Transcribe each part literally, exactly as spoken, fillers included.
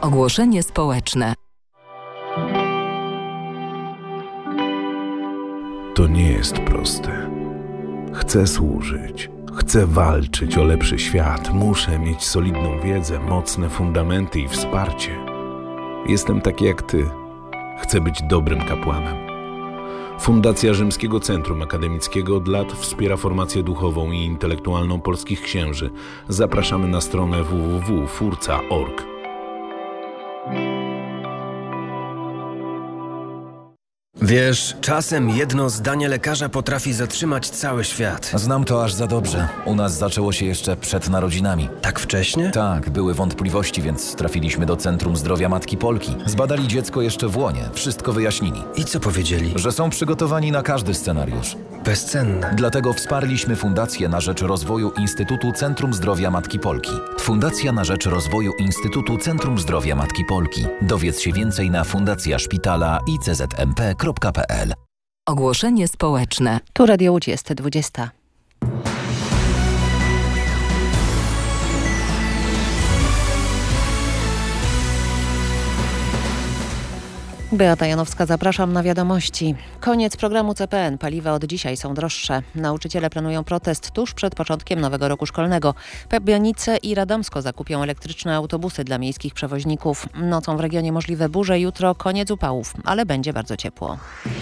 Ogłoszenie społeczne. To nie jest proste. Chcę służyć, chcę walczyć o lepszy świat, muszę mieć solidną wiedzę, mocne fundamenty i wsparcie. Jestem taki jak ty. Chcę być dobrym kapłanem. Fundacja Rzymskiego Centrum Akademickiego od lat wspiera formację duchową i intelektualną polskich księży. Zapraszamy na stronę w w w kropka furca kropka org. Wiesz, czasem jedno zdanie lekarza potrafi zatrzymać cały świat. Znam to aż za dobrze. U nas zaczęło się jeszcze przed narodzinami. Tak wcześnie? Tak, były wątpliwości, więc trafiliśmy do Centrum Zdrowia Matki Polki. Zbadali dziecko jeszcze w łonie, wszystko wyjaśnili. I co powiedzieli? Że są przygotowani na każdy scenariusz. Bezcenne. Dlatego wsparliśmy Fundację na rzecz rozwoju Instytutu Centrum Zdrowia Matki Polki. Fundacja na rzecz rozwoju Instytutu Centrum Zdrowia Matki Polki. Dowiedz się więcej na fundacja szpitala i c z m p kropka p l. Ogłoszenie społeczne. Tu Radio Łódź jest dwudziesta. Beata Janowska, zapraszam na wiadomości. Koniec programu C P N. Paliwa od dzisiaj są droższe. Nauczyciele planują protest tuż przed początkiem nowego roku szkolnego. Pabianice i Radomsko zakupią elektryczne autobusy dla miejskich przewoźników. Nocą w regionie możliwe burze, jutro koniec upałów, ale będzie bardzo ciepło.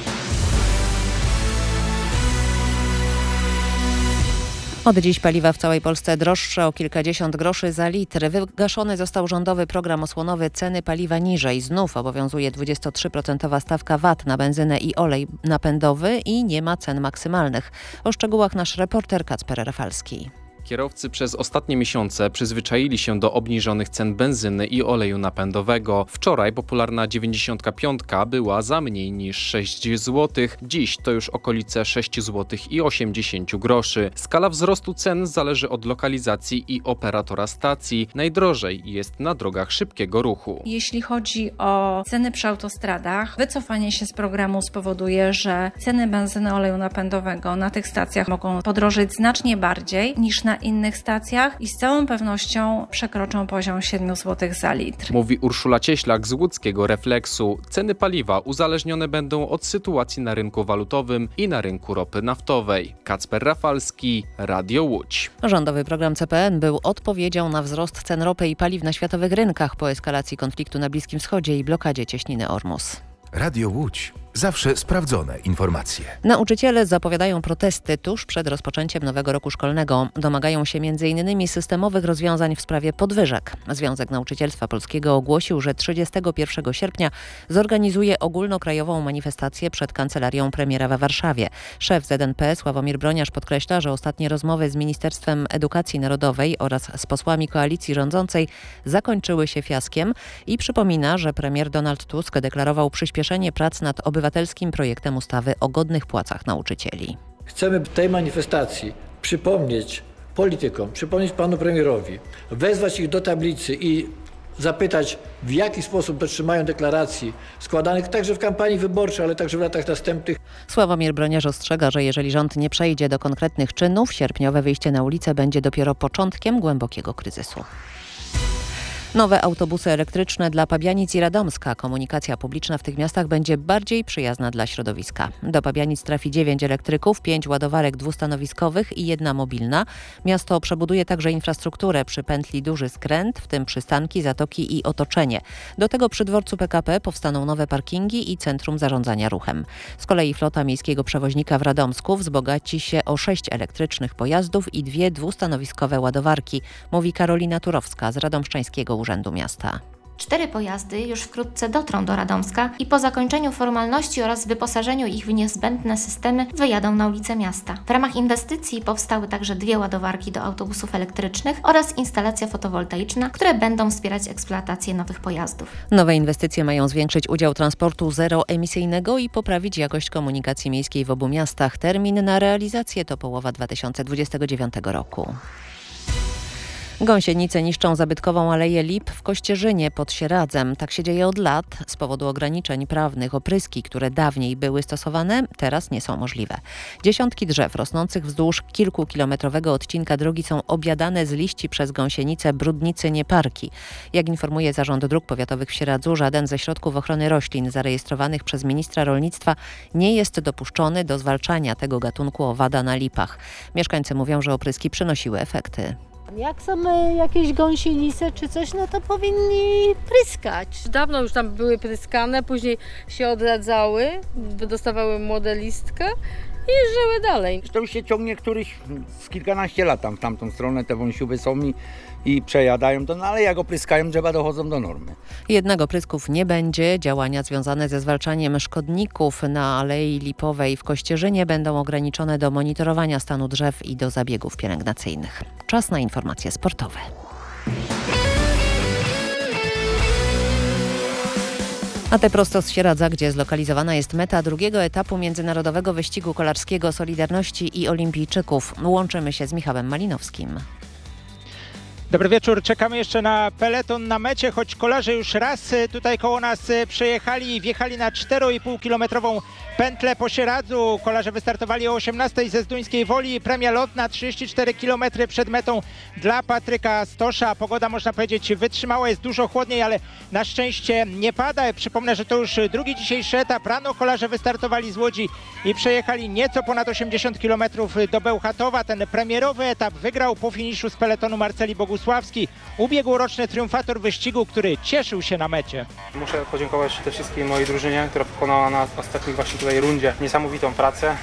Od dziś paliwa w całej Polsce droższe o kilkadziesiąt groszy za litr. Wygaszony został rządowy program osłonowy Ceny paliwa niżej. Znów obowiązuje dwudziestotrzyprocentowa stawka V A T na benzynę i olej napędowy i nie ma cen maksymalnych. O szczegółach nasz reporter Kacper Rafalski. Kierowcy przez ostatnie miesiące przyzwyczaili się do obniżonych cen benzyny i oleju napędowego. Wczoraj popularna dziewięćdziesiątka pięć była za mniej niż sześć złotych. Dziś to już okolice sześć złotych i osiemdziesiąt groszy. Skala wzrostu cen zależy od lokalizacji i operatora stacji. Najdrożej jest na drogach szybkiego ruchu. Jeśli chodzi o ceny przy autostradach, wycofanie się z programu spowoduje, że ceny benzyny, oleju napędowego na tych stacjach mogą podrożeć znacznie bardziej niż na innych stacjach i z całą pewnością przekroczą poziom siedem złotych za litr. Mówi Urszula Cieślak z łódzkiego Refleksu. Ceny paliwa uzależnione będą od sytuacji na rynku walutowym i na rynku ropy naftowej. Kacper Rafalski, Radio Łódź. Rządowy program C P N był odpowiedzią na wzrost cen ropy i paliw na światowych rynkach po eskalacji konfliktu na Bliskim Wschodzie i blokadzie cieśniny Ormus. Radio Łódź. Zawsze sprawdzone informacje. Nauczyciele zapowiadają protesty tuż przed rozpoczęciem nowego roku szkolnego. Domagają się między innymi systemowych rozwiązań w sprawie podwyżek. Związek Nauczycielstwa Polskiego ogłosił, że trzydziestego pierwszego sierpnia zorganizuje ogólnokrajową manifestację przed kancelarią premiera we Warszawie. Szef Z N P Sławomir Broniarz podkreśla, że ostatnie rozmowy z Ministerstwem Edukacji Narodowej oraz z posłami koalicji rządzącej zakończyły się fiaskiem i przypomina, że premier Donald Tusk deklarował przyspieszenie prac nad obywatelskimi obywatelskim projektem ustawy o godnych płacach nauczycieli. Chcemy w tej manifestacji przypomnieć politykom, przypomnieć panu premierowi, wezwać ich do tablicy i zapytać, w jaki sposób dotrzymają deklaracji składanych także w kampanii wyborczej, ale także w latach następnych. Sławomir Broniarz ostrzega, że jeżeli rząd nie przejdzie do konkretnych czynów, sierpniowe wyjście na ulicę będzie dopiero początkiem głębokiego kryzysu. Nowe autobusy elektryczne dla Pabianic i Radomska. Komunikacja publiczna w tych miastach będzie bardziej przyjazna dla środowiska. Do Pabianic trafi dziewięć elektryków, pięć ładowarek dwustanowiskowych i jedna mobilna. Miasto przebuduje także infrastrukturę przy pętli Duży Skręt, w tym przystanki, zatoki i otoczenie. Do tego przy dworcu P K P powstaną nowe parkingi i centrum zarządzania ruchem. Z kolei flota miejskiego przewoźnika w Radomsku wzbogaci się o sześć elektrycznych pojazdów i dwie dwustanowiskowe ładowarki, mówi Karolina Turowska z Radomszczańskiego Urzędu Miasta. Cztery pojazdy już wkrótce dotrą do Radomska i po zakończeniu formalności oraz wyposażeniu ich w niezbędne systemy wyjadą na ulice miasta. W ramach inwestycji powstały także dwie ładowarki do autobusów elektrycznych oraz instalacja fotowoltaiczna, które będą wspierać eksploatację nowych pojazdów. Nowe inwestycje mają zwiększyć udział transportu zeroemisyjnego i poprawić jakość komunikacji miejskiej w obu miastach. Termin na realizację to połowa dwa tysiące dwudziestego dziewiątego roku. Gąsienice niszczą zabytkową Aleję Lip w Kościerzynie pod Sieradzem. Tak się dzieje od lat. Z powodu ograniczeń prawnych opryski, które dawniej były stosowane, teraz nie są możliwe. Dziesiątki drzew rosnących wzdłuż kilkukilometrowego odcinka drogi są objadane z liści przez gąsienice brudnicy nieparki. Jak informuje Zarząd Dróg Powiatowych w Sieradzu, żaden ze środków ochrony roślin zarejestrowanych przez ministra rolnictwa nie jest dopuszczony do zwalczania tego gatunku owada na lipach. Mieszkańcy mówią, że opryski przynosiły efekty. Jak są jakieś gąsienice czy coś, no to powinni pryskać. Dawno już tam były pryskane, później się odradzały, dostawały młode listka i żyły dalej. To już się ciągnie któryś z kilkanaście lat tam w tamtą stronę, te wąsiuby są i, i przejadają to, no ale jak opryskają, drzewa dochodzą do normy. Jednak oprysków nie będzie. Działania związane ze zwalczaniem szkodników na Alei Lipowej w Kościerzynie będą ograniczone do monitorowania stanu drzew i do zabiegów pielęgnacyjnych. Czas na informacje sportowe. A te prosto z Sieradza, gdzie zlokalizowana jest meta drugiego etapu międzynarodowego wyścigu kolarskiego Solidarności i Olimpijczyków. Łączymy się z Michałem Malinowskim. Dobry wieczór, czekamy jeszcze na peleton na mecie, choć kolarze już raz tutaj koło nas przejechali i wjechali na cztery i pół kilometrową pętlę po Sieradzu. Kolarze wystartowali o osiemnastej ze Zduńskiej Woli. Premia lotna trzydzieści cztery kilometry przed metą dla Patryka Stosza. Pogoda, można powiedzieć, wytrzymała, jest dużo chłodniej, ale na szczęście nie pada. Przypomnę, że to już drugi dzisiejszy etap. Rano kolarze wystartowali z Łodzi i przejechali nieco ponad osiemdziesiąt kilometrów do Bełchatowa. Ten premierowy etap wygrał po finiszu z peletonu Marceli Bogusławski, ubiegłoroczny triumfator wyścigu, który cieszył się na mecie. Muszę podziękować przede wszystkim mojej drużynie, która wykonała na ostatniej właśnie tutaj rundzie niesamowitą pracę.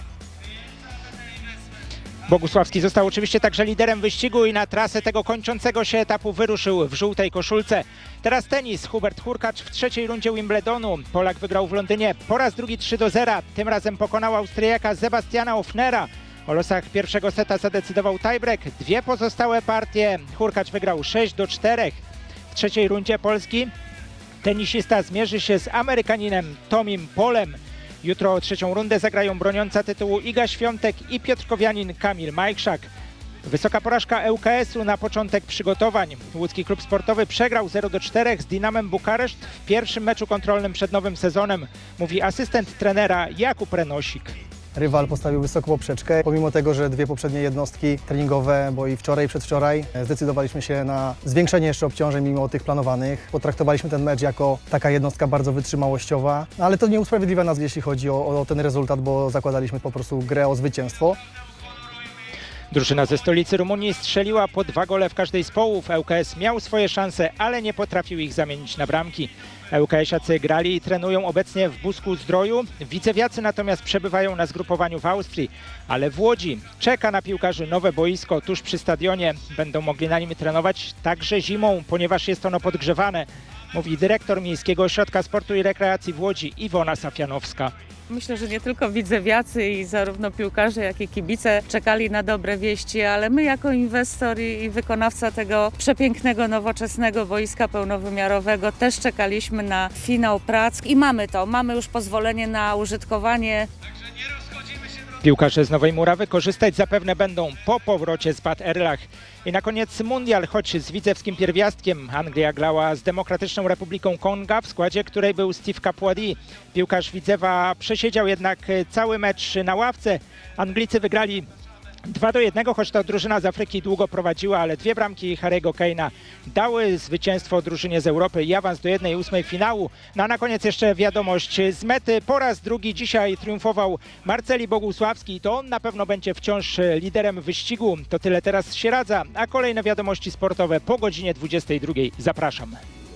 Bogusławski został oczywiście także liderem wyścigu i na trasę tego kończącego się etapu wyruszył w żółtej koszulce. Teraz tenis. Hubert Hurkacz w trzeciej rundzie Wimbledonu. Polak wygrał w Londynie po raz drugi trzy do zera. Tym razem pokonał Austriaka Sebastiana Ofnera. O losach pierwszego seta zadecydował tiebreak. Dwie pozostałe partie Hurkacz wygrał sześć do czterech. W trzeciej rundzie Polski tenisista zmierzy się z Amerykaninem Tomim Polem. Jutro trzecią rundę zagrają broniąca tytułu Iga Świątek i piotrkowianin Kamil Majchrzak. Wysoka porażka L K S u na początek przygotowań. Łódzki klub sportowy przegrał zero do czterech z Dinamem Bukareszt w pierwszym meczu kontrolnym przed nowym sezonem, mówi asystent trenera Jakub Renosik. Rywal postawił wysoką poprzeczkę, pomimo tego, że dwie poprzednie jednostki treningowe, bo i wczoraj i przedwczoraj, zdecydowaliśmy się na zwiększenie jeszcze obciążeń mimo tych planowanych. Potraktowaliśmy ten mecz jako taka jednostka bardzo wytrzymałościowa, no, ale to nie usprawiedliwia nas, jeśli chodzi o, o ten rezultat, bo zakładaliśmy po prostu grę o zwycięstwo. Drużyna ze stolicy Rumunii strzeliła po dwa gole w każdej z połów. L K S miał swoje szanse, ale nie potrafił ich zamienić na bramki. L K S-iacy grali i trenują obecnie w Busku Zdroju. Widzewiacy natomiast przebywają na zgrupowaniu w Austrii, ale w Łodzi czeka na piłkarzy nowe boisko tuż przy stadionie. Będą mogli na nim trenować także zimą, ponieważ jest ono podgrzewane, mówi dyrektor Miejskiego Ośrodka Sportu i Rekreacji w Łodzi Iwona Safianowska. Myślę, że nie tylko widzewiacy i zarówno piłkarze, jak i kibice czekali na dobre wieści, ale my jako inwestor i wykonawca tego przepięknego, nowoczesnego boiska pełnowymiarowego też czekaliśmy na finał prac i mamy to. Mamy już pozwolenie na użytkowanie. Piłkarze z Nowej Murawy korzystać zapewne będą po powrocie z Bad Erlach. I na koniec mundial, choć z widzewskim pierwiastkiem. Anglia grała z Demokratyczną Republiką Konga, w składzie której był Steve Capuadi. Piłkarz Widzewa przesiedział jednak cały mecz na ławce. Anglicy wygrali dwa do jednego, choć to drużyna z Afryki długo prowadziła, ale dwie bramki Harry'ego Kane'a dały zwycięstwo drużynie z Europy i awans do jednej ósmej finału. No a na koniec jeszcze wiadomość z mety. Po raz drugi dzisiaj triumfował Marceli Bogusławski i to on na pewno będzie wciąż liderem wyścigu. To tyle teraz z Sieradza, a kolejne wiadomości sportowe po godzinie dwudziestej drugiej. Zapraszam.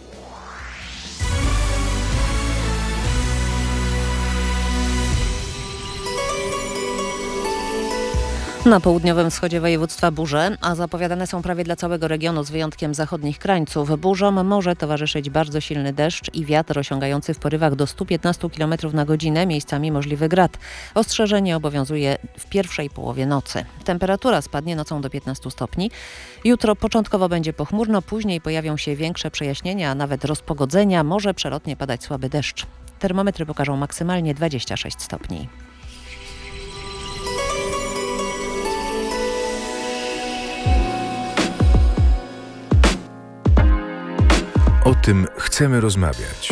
Na południowym wschodzie województwa burze, a zapowiadane są prawie dla całego regionu z wyjątkiem zachodnich krańców. Burzom może towarzyszyć bardzo silny deszcz i wiatr osiągający w porywach do stu piętnastu kilometrów na godzinę, miejscami możliwy grad. Ostrzeżenie obowiązuje w pierwszej połowie nocy. Temperatura spadnie nocą do piętnastu stopni. Jutro początkowo będzie pochmurno, później pojawią się większe przejaśnienia, a nawet rozpogodzenia. Może przelotnie padać słaby deszcz. Termometry pokażą maksymalnie dwadzieścia sześć stopni. O tym chcemy rozmawiać.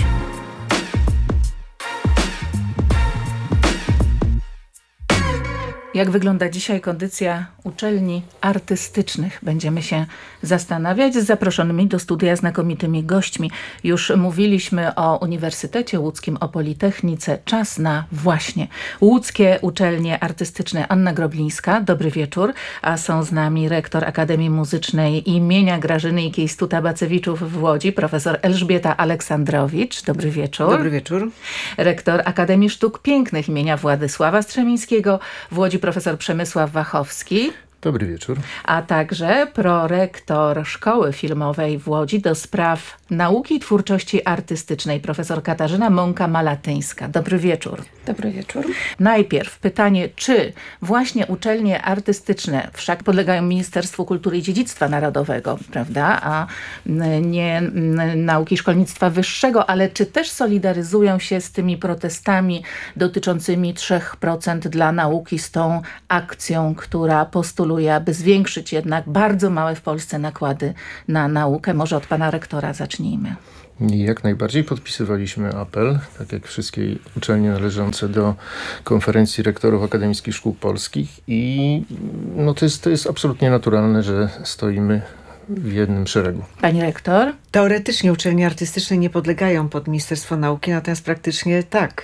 Jak wygląda dzisiaj kondycja uczelni artystycznych? Będziemy się zastanawiać z zaproszonymi do studia znakomitymi gośćmi. Już mówiliśmy o Uniwersytecie Łódzkim, o Politechnice. Czas na właśnie łódzkie uczelnie artystyczne. Anna Groblińska, dobry wieczór. A są z nami rektor Akademii Muzycznej imienia Grażyny i Kejstuta-Bacewiczów w Łodzi, profesor Elżbieta Aleksandrowicz. Dobry wieczór. Dobry wieczór. Rektor Akademii Sztuk Pięknych imienia Władysława Strzemińskiego w Łodzi, profesor Przemysław Wachowski. Dobry wieczór. A także prorektor Szkoły Filmowej w Łodzi do spraw nauki i twórczości artystycznej, profesor Katarzyna Mąka-Malatyńska. Dobry wieczór. Dobry wieczór. Najpierw pytanie, czy właśnie uczelnie artystyczne wszak podlegają Ministerstwu Kultury i Dziedzictwa Narodowego, prawda, a nie nauki i szkolnictwa wyższego, ale czy też solidaryzują się z tymi protestami dotyczącymi trzech procent dla nauki, z tą akcją, która postuluje, aby zwiększyć jednak bardzo małe w Polsce nakłady na naukę? Może od pana rektora zacznijmy. Jak najbardziej podpisywaliśmy apel, tak jak wszystkie uczelnie należące do Konferencji Rektorów Akademickich Szkół Polskich i no to jest, to jest absolutnie naturalne, że stoimy w jednym szeregu. Pani rektor? Teoretycznie uczelnie artystyczne nie podlegają pod Ministerstwo Nauki, natomiast praktycznie tak.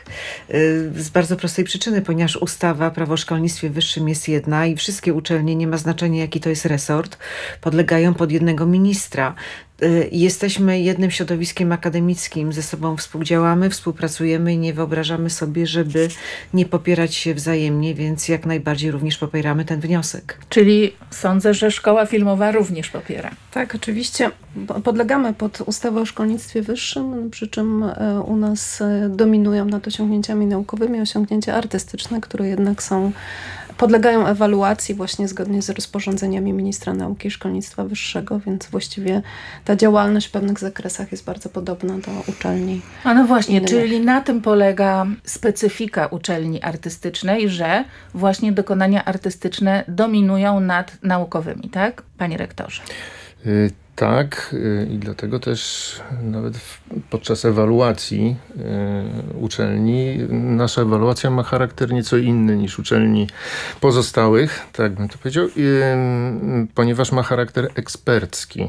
Z bardzo prostej przyczyny, ponieważ ustawa Prawo o szkolnictwie wyższym jest jedna i wszystkie uczelnie, nie ma znaczenia jaki to jest resort, podlegają pod jednego ministra. Jesteśmy jednym środowiskiem akademickim, ze sobą współdziałamy, współpracujemy i nie wyobrażamy sobie, żeby nie popierać się wzajemnie, więc jak najbardziej również popieramy ten wniosek. Czyli sądzę, że Szkoła Filmowa również popiera. Tak, oczywiście. Podlegamy pod ustawę o szkolnictwie wyższym, przy czym u nas dominują nad osiągnięciami naukowymi osiągnięcia artystyczne, które jednak są podlegają ewaluacji właśnie zgodnie z rozporządzeniami ministra nauki i szkolnictwa wyższego, więc właściwie ta działalność w pewnych zakresach jest bardzo podobna do uczelni. A no właśnie, innych. Czyli na tym polega specyfika uczelni artystycznej, że właśnie dokonania artystyczne dominują nad naukowymi, tak? Panie rektorze. Y Tak y i dlatego też nawet w, podczas ewaluacji y, uczelni nasza ewaluacja ma charakter nieco inny niż uczelni pozostałych, tak bym to powiedział, y, ponieważ ma charakter ekspercki.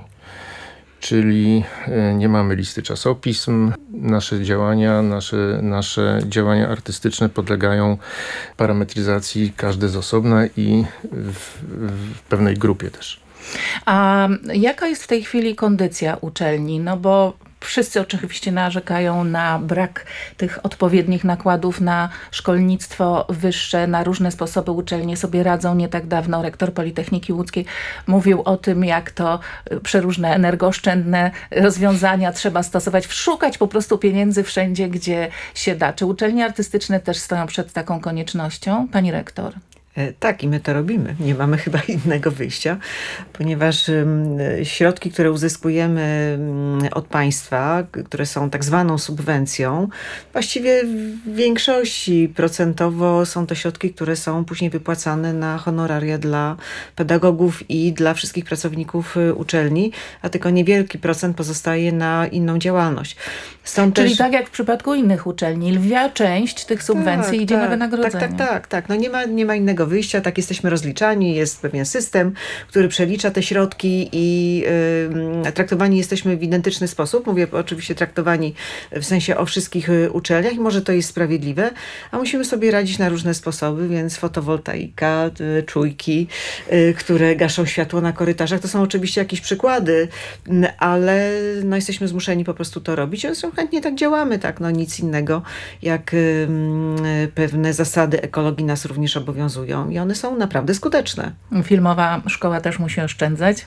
Czyli y, nie mamy listy czasopism, nasze działania, nasze, nasze działania artystyczne podlegają parametryzacji każde z osobna i w, w pewnej grupie też. A jaka jest w tej chwili kondycja uczelni? No bo wszyscy oczywiście narzekają na brak tych odpowiednich nakładów na szkolnictwo wyższe, na różne sposoby uczelnie sobie radzą. Nie tak dawno rektor Politechniki Łódzkiej mówił o tym, jak to przeróżne energooszczędne rozwiązania trzeba stosować, szukać po prostu pieniędzy wszędzie, gdzie się da. Czy uczelnie artystyczne też stoją przed taką koniecznością? Pani rektor. Tak, i my to robimy. Nie mamy chyba innego wyjścia, ponieważ środki, które uzyskujemy od państwa, które są tak zwaną subwencją, właściwie w większości procentowo są to środki, które są później wypłacane na honoraria dla pedagogów i dla wszystkich pracowników uczelni, a tylko niewielki procent pozostaje na inną działalność. Stąd Czyli też... tak jak w przypadku innych uczelni, lwia część tych subwencji tak, idzie tak, na wynagrodzenie. Tak, tak, tak, tak. No nie ma, nie ma innego wyjścia, tak jesteśmy rozliczani, jest pewien system, który przelicza te środki i y, traktowani jesteśmy w identyczny sposób. Mówię oczywiście traktowani w sensie o wszystkich y, uczelniach i może to jest sprawiedliwe, a musimy sobie radzić na różne sposoby, więc fotowoltaika, y, czujki, y, które gaszą światło na korytarzach, to są oczywiście jakieś przykłady, y, ale no, jesteśmy zmuszeni po prostu to robić. Zresztą chętnie tak działamy, tak, no nic innego jak y, y, pewne zasady ekologii nas również obowiązują i one są naprawdę skuteczne. Filmowa szkoła też musi oszczędzać?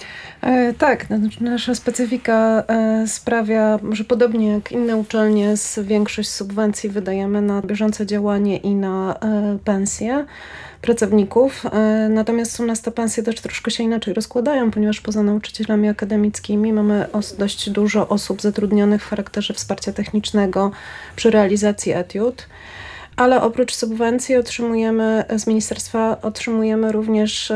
E, tak, nasza specyfika e, sprawia, że podobnie jak inne uczelnie, z większość subwencji wydajemy na bieżące działanie i na e, pensje pracowników. E, natomiast u nas te pensje też troszkę się inaczej rozkładają, ponieważ poza nauczycielami akademickimi mamy os- dość dużo osób zatrudnionych w charakterze wsparcia technicznego przy realizacji etiud. ale oprócz subwencji otrzymujemy z ministerstwa otrzymujemy również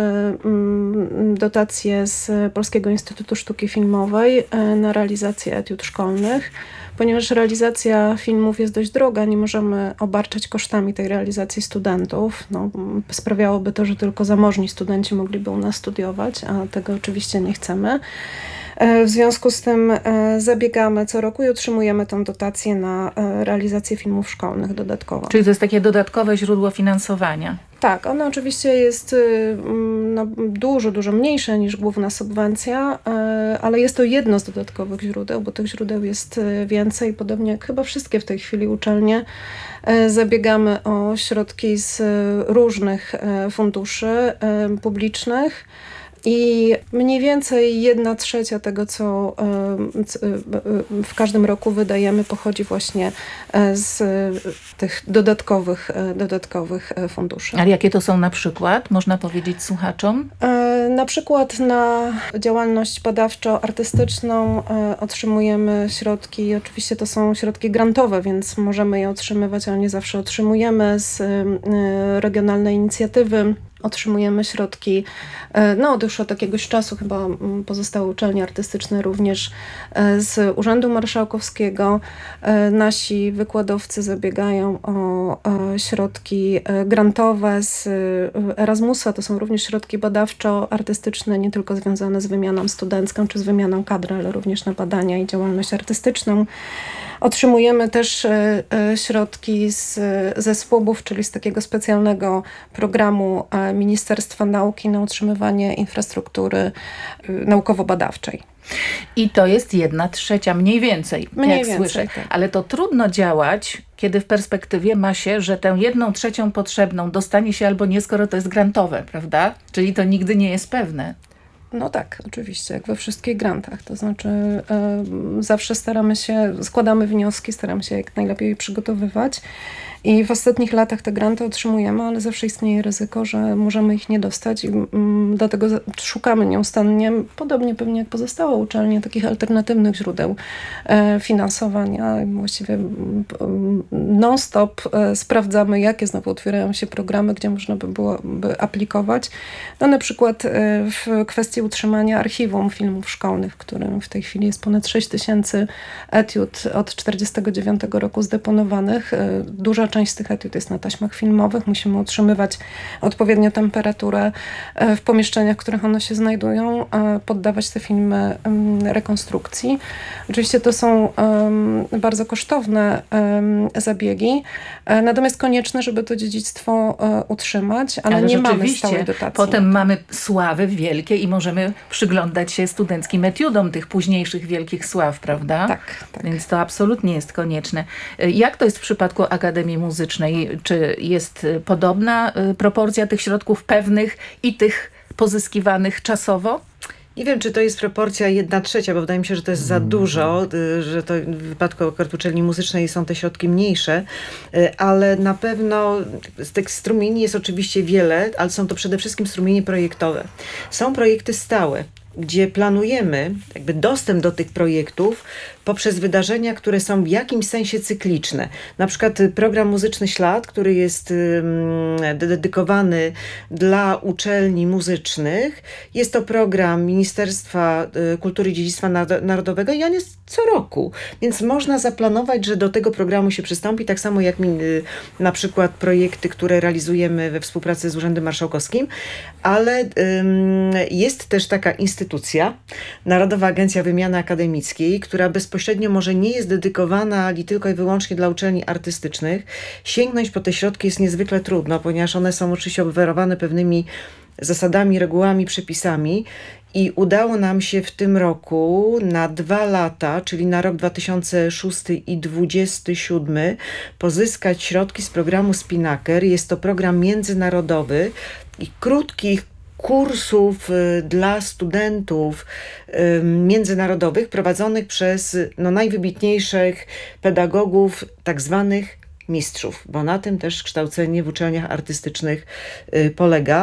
dotacje z Polskiego Instytutu Sztuki Filmowej na realizację etiud szkolnych. Ponieważ realizacja filmów jest dość droga, nie możemy obarczać kosztami tej realizacji studentów. No, sprawiałoby to, że tylko zamożni studenci mogliby u nas studiować, a tego oczywiście nie chcemy. W związku z tym zabiegamy co roku i otrzymujemy tą dotację na realizację filmów szkolnych dodatkowo. Czyli to jest takie dodatkowe źródło finansowania. Tak, ono oczywiście jest no, dużo, dużo mniejsze niż główna subwencja, ale jest to jedno z dodatkowych źródeł, bo tych źródeł jest więcej, podobnie jak chyba wszystkie w tej chwili uczelnie. Zabiegamy o środki z różnych funduszy publicznych. I mniej więcej jedna trzecia tego, co w każdym roku wydajemy, pochodzi właśnie z tych dodatkowych, dodatkowych funduszy. Ale jakie to są na przykład? Można powiedzieć słuchaczom? Na przykład na działalność badawczo-artystyczną otrzymujemy środki, oczywiście to są środki grantowe, więc możemy je otrzymywać, ale nie zawsze otrzymujemy, z regionalnej inicjatywy. Otrzymujemy środki, no od już od jakiegoś czasu chyba pozostałe uczelnie artystyczne również z Urzędu Marszałkowskiego. Nasi wykładowcy zabiegają o środki grantowe z Erasmusa. To są również środki badawczo-artystyczne, nie tylko związane z wymianą studencką czy z wymianą kadry, ale również na badania i działalność artystyczną. Otrzymujemy też środki z, ze SPUB-ów, czyli z takiego specjalnego programu Ministerstwa Nauki na utrzymywanie infrastruktury naukowo-badawczej. I to jest jedna trzecia mniej więcej, mniej jak więcej, słyszę. Tak. Ale to trudno działać, kiedy w perspektywie ma się, że tę jedną trzecią potrzebną dostanie się albo nie, skoro to jest grantowe, prawda? Czyli to nigdy nie jest pewne. No tak, oczywiście, jak we wszystkich grantach. To znaczy y, zawsze staramy się, składamy wnioski, staramy się jak najlepiej przygotowywać i w ostatnich latach te granty otrzymujemy, ale zawsze istnieje ryzyko, że możemy ich nie dostać i y, dlatego szukamy nieustannie, podobnie pewnie jak pozostałe uczelnie, takich alternatywnych źródeł y, finansowania. Właściwie y, non-stop y, sprawdzamy, jakie znowu otwierają się programy, gdzie można by było by aplikować. No na przykład y, w kwestii utrzymania archiwum filmów szkolnych, w którym w tej chwili jest ponad sześć tysięcy etiud od czterdziestego dziewiątego roku zdeponowanych. Duża część z tych etiud jest na taśmach filmowych. Musimy utrzymywać odpowiednią temperaturę w pomieszczeniach, w których one się znajdują, poddawać te filmy rekonstrukcji. Oczywiście to są bardzo kosztowne zabiegi, natomiast konieczne, żeby to dziedzictwo utrzymać, ale, ale nie mamy stałej dotacji. Potem mamy sławy wielkie i możemy przyglądać się studenckim etiudom tych późniejszych wielkich sław, prawda? Tak, tak. Więc to absolutnie jest konieczne. Jak to jest w przypadku Akademii Muzycznej? Czy jest podobna proporcja tych środków pewnych i tych pozyskiwanych czasowo? Nie wiem, czy to jest proporcja jedna trzecia, bo wydaje mi się, że to jest za dużo, że to w wypadku akurat uczelni muzycznej są te środki mniejsze, ale na pewno z tych strumieni jest oczywiście wiele, ale są to przede wszystkim strumienie projektowe. Są projekty stałe, gdzie planujemy jakby dostęp do tych projektów poprzez wydarzenia, które są w jakimś sensie cykliczne. Na przykład program Muzyczny Ślad, który jest dedykowany dla uczelni muzycznych. Jest to program Ministerstwa Kultury i Dziedzictwa Narodowego i on jest co roku. Więc można zaplanować, że do tego programu się przystąpi, tak samo jak na przykład projekty, które realizujemy we współpracy z Urzędem Marszałkowskim, ale jest też taka instytucja, Narodowa Agencja Wymiany Akademickiej, która bezpośrednio może nie jest dedykowana ali tylko i wyłącznie dla uczelni artystycznych. Sięgnąć po te środki jest niezwykle trudno, ponieważ one są oczywiście obwarowane pewnymi zasadami, regułami, przepisami i udało nam się w tym roku na dwa lata, czyli na rok dwa tysiące szósty i dwudziesty siódmy, pozyskać środki z programu Spinnaker. Jest to program międzynarodowy i krótkich kursów dla studentów międzynarodowych prowadzonych przez no, najwybitniejszych pedagogów, tak zwanych mistrzów, bo na tym też kształcenie w uczelniach artystycznych polega.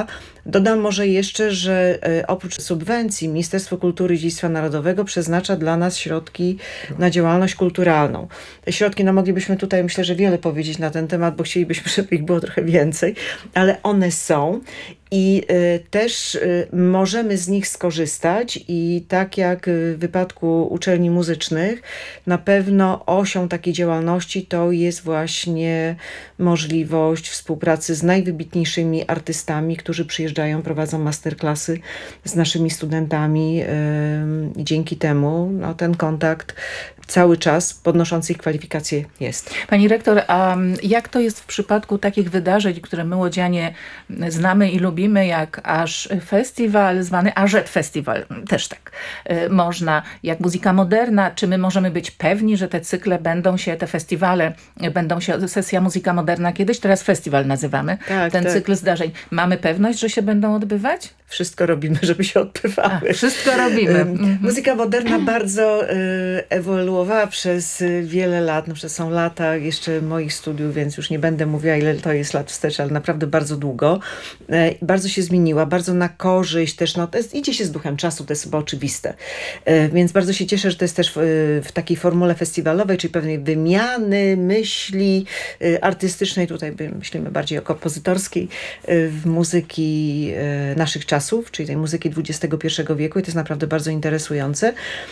Dodam może jeszcze, że oprócz subwencji Ministerstwo Kultury i Dziedzictwa Narodowego przeznacza dla nas środki na działalność kulturalną. Te środki, no moglibyśmy tutaj myślę, że wiele powiedzieć na ten temat, bo chcielibyśmy, żeby ich było trochę więcej, ale one są. I y, też y, możemy z nich skorzystać i tak jak w wypadku uczelni muzycznych, na pewno osią takiej działalności to jest właśnie możliwość współpracy z najwybitniejszymi artystami, którzy przyjeżdżają, prowadzą masterclassy z naszymi studentami y, i dzięki temu no, ten kontakt cały czas podnoszący ich kwalifikacje jest. Pani rektor, a jak to jest w przypadku takich wydarzeń, które my łodzianie znamy i lubimy, jak aż festiwal zwany A Z Festiwal, też tak y, można, jak muzyka moderna, czy my możemy być pewni, że te cykle będą się, te festiwale będą się, sesja muzyka moderna kiedyś, teraz festiwal nazywamy, tak, ten tak. cykl zdarzeń. Mamy pewność, że się będą odbywać? Wszystko robimy, żeby się odbywały. A, wszystko robimy. Muzyka moderna bardzo y, ewoluowała przez wiele lat. No, są lata jeszcze moich studiów, więc już nie będę mówiła, ile to jest lat wstecz, ale naprawdę bardzo długo. Y, bardzo się zmieniła, bardzo na korzyść też. No, to jest, idzie się z duchem czasu, to jest chyba oczywiste. Y, więc bardzo się cieszę, że to jest też w, w takiej formule festiwalowej, czyli pewnej wymiany myśli y, artystycznej. Tutaj myślimy bardziej o kompozytorskiej, y, w muzyki y, naszych czasów. Czasów, czyli tej muzyki dwudziestego pierwszego wieku i to jest naprawdę bardzo interesujące.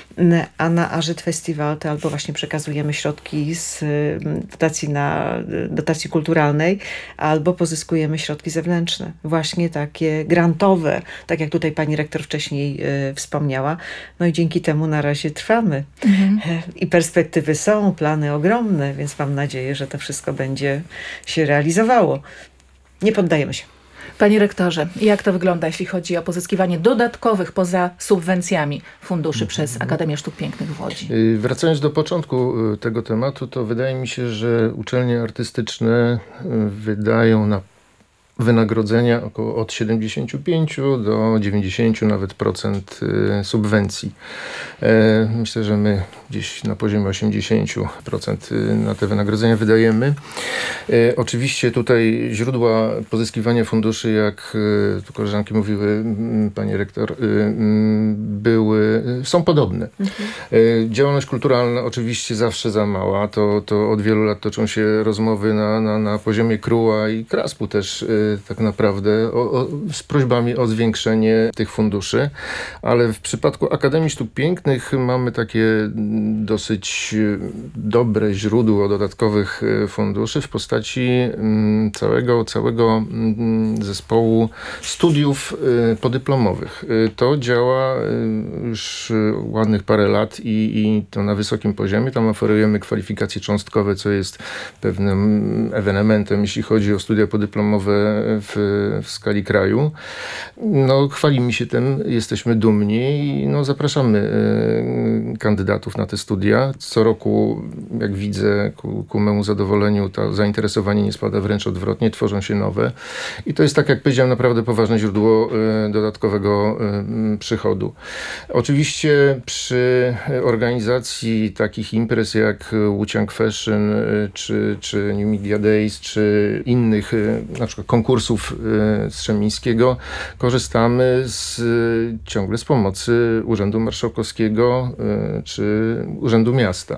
A na A Z Festiwal to albo właśnie przekazujemy środki z dotacji, na, dotacji kulturalnej, albo pozyskujemy środki zewnętrzne. Właśnie takie grantowe, tak jak tutaj pani rektor wcześniej y, wspomniała. No i dzięki temu na razie trwamy. Mhm. I perspektywy są, plany ogromne, więc mam nadzieję, że to wszystko będzie się realizowało. Nie poddajemy się. Panie rektorze, jak to wygląda, jeśli chodzi o pozyskiwanie dodatkowych poza subwencjami funduszy przez Akademię Sztuk Pięknych w Łodzi? Wracając do początku tego tematu, to wydaje mi się, że uczelnie artystyczne wydają na wynagrodzenia około od siedemdziesięciu pięciu do dziewięćdziesięciu nawet procent subwencji. Myślę, że my gdzieś na poziomie osiemdziesięciu procent na te wynagrodzenia wydajemy. Oczywiście tutaj źródła pozyskiwania funduszy, jak tu koleżanki mówiły, pani rektor, były, są podobne. Mhm. Działalność kulturalna oczywiście zawsze za mała. To, to od wielu lat toczą się rozmowy na, na, na poziomie K R U-a i Kraspu też tak naprawdę o, o, z prośbami o zwiększenie tych funduszy, ale w przypadku Akademii Sztuk Pięknych mamy takie dosyć dobre źródło dodatkowych funduszy w postaci całego, całego zespołu studiów podyplomowych. To działa już ładnych parę lat i, i to na wysokim poziomie. Tam oferujemy kwalifikacje cząstkowe, co jest pewnym ewenementem, jeśli chodzi o studia podyplomowe w, w skali kraju. No, chwalimy się tym, jesteśmy dumni i no, zapraszamy y, kandydatów na te studia. Co roku, jak widzę, ku, ku memu zadowoleniu to zainteresowanie nie spada, wręcz odwrotnie, tworzą się nowe. I to jest, tak jak powiedziałem, naprawdę poważne źródło y, dodatkowego y, przychodu. Oczywiście przy organizacji takich imprez jak Łuciang Fashion, y, czy, czy New Media Days, czy innych y, na przykład konkursów y, Strzemińskiego, korzystamy z, y, ciągle z pomocy Urzędu Marszałkowskiego y, czy Urzędu Miasta.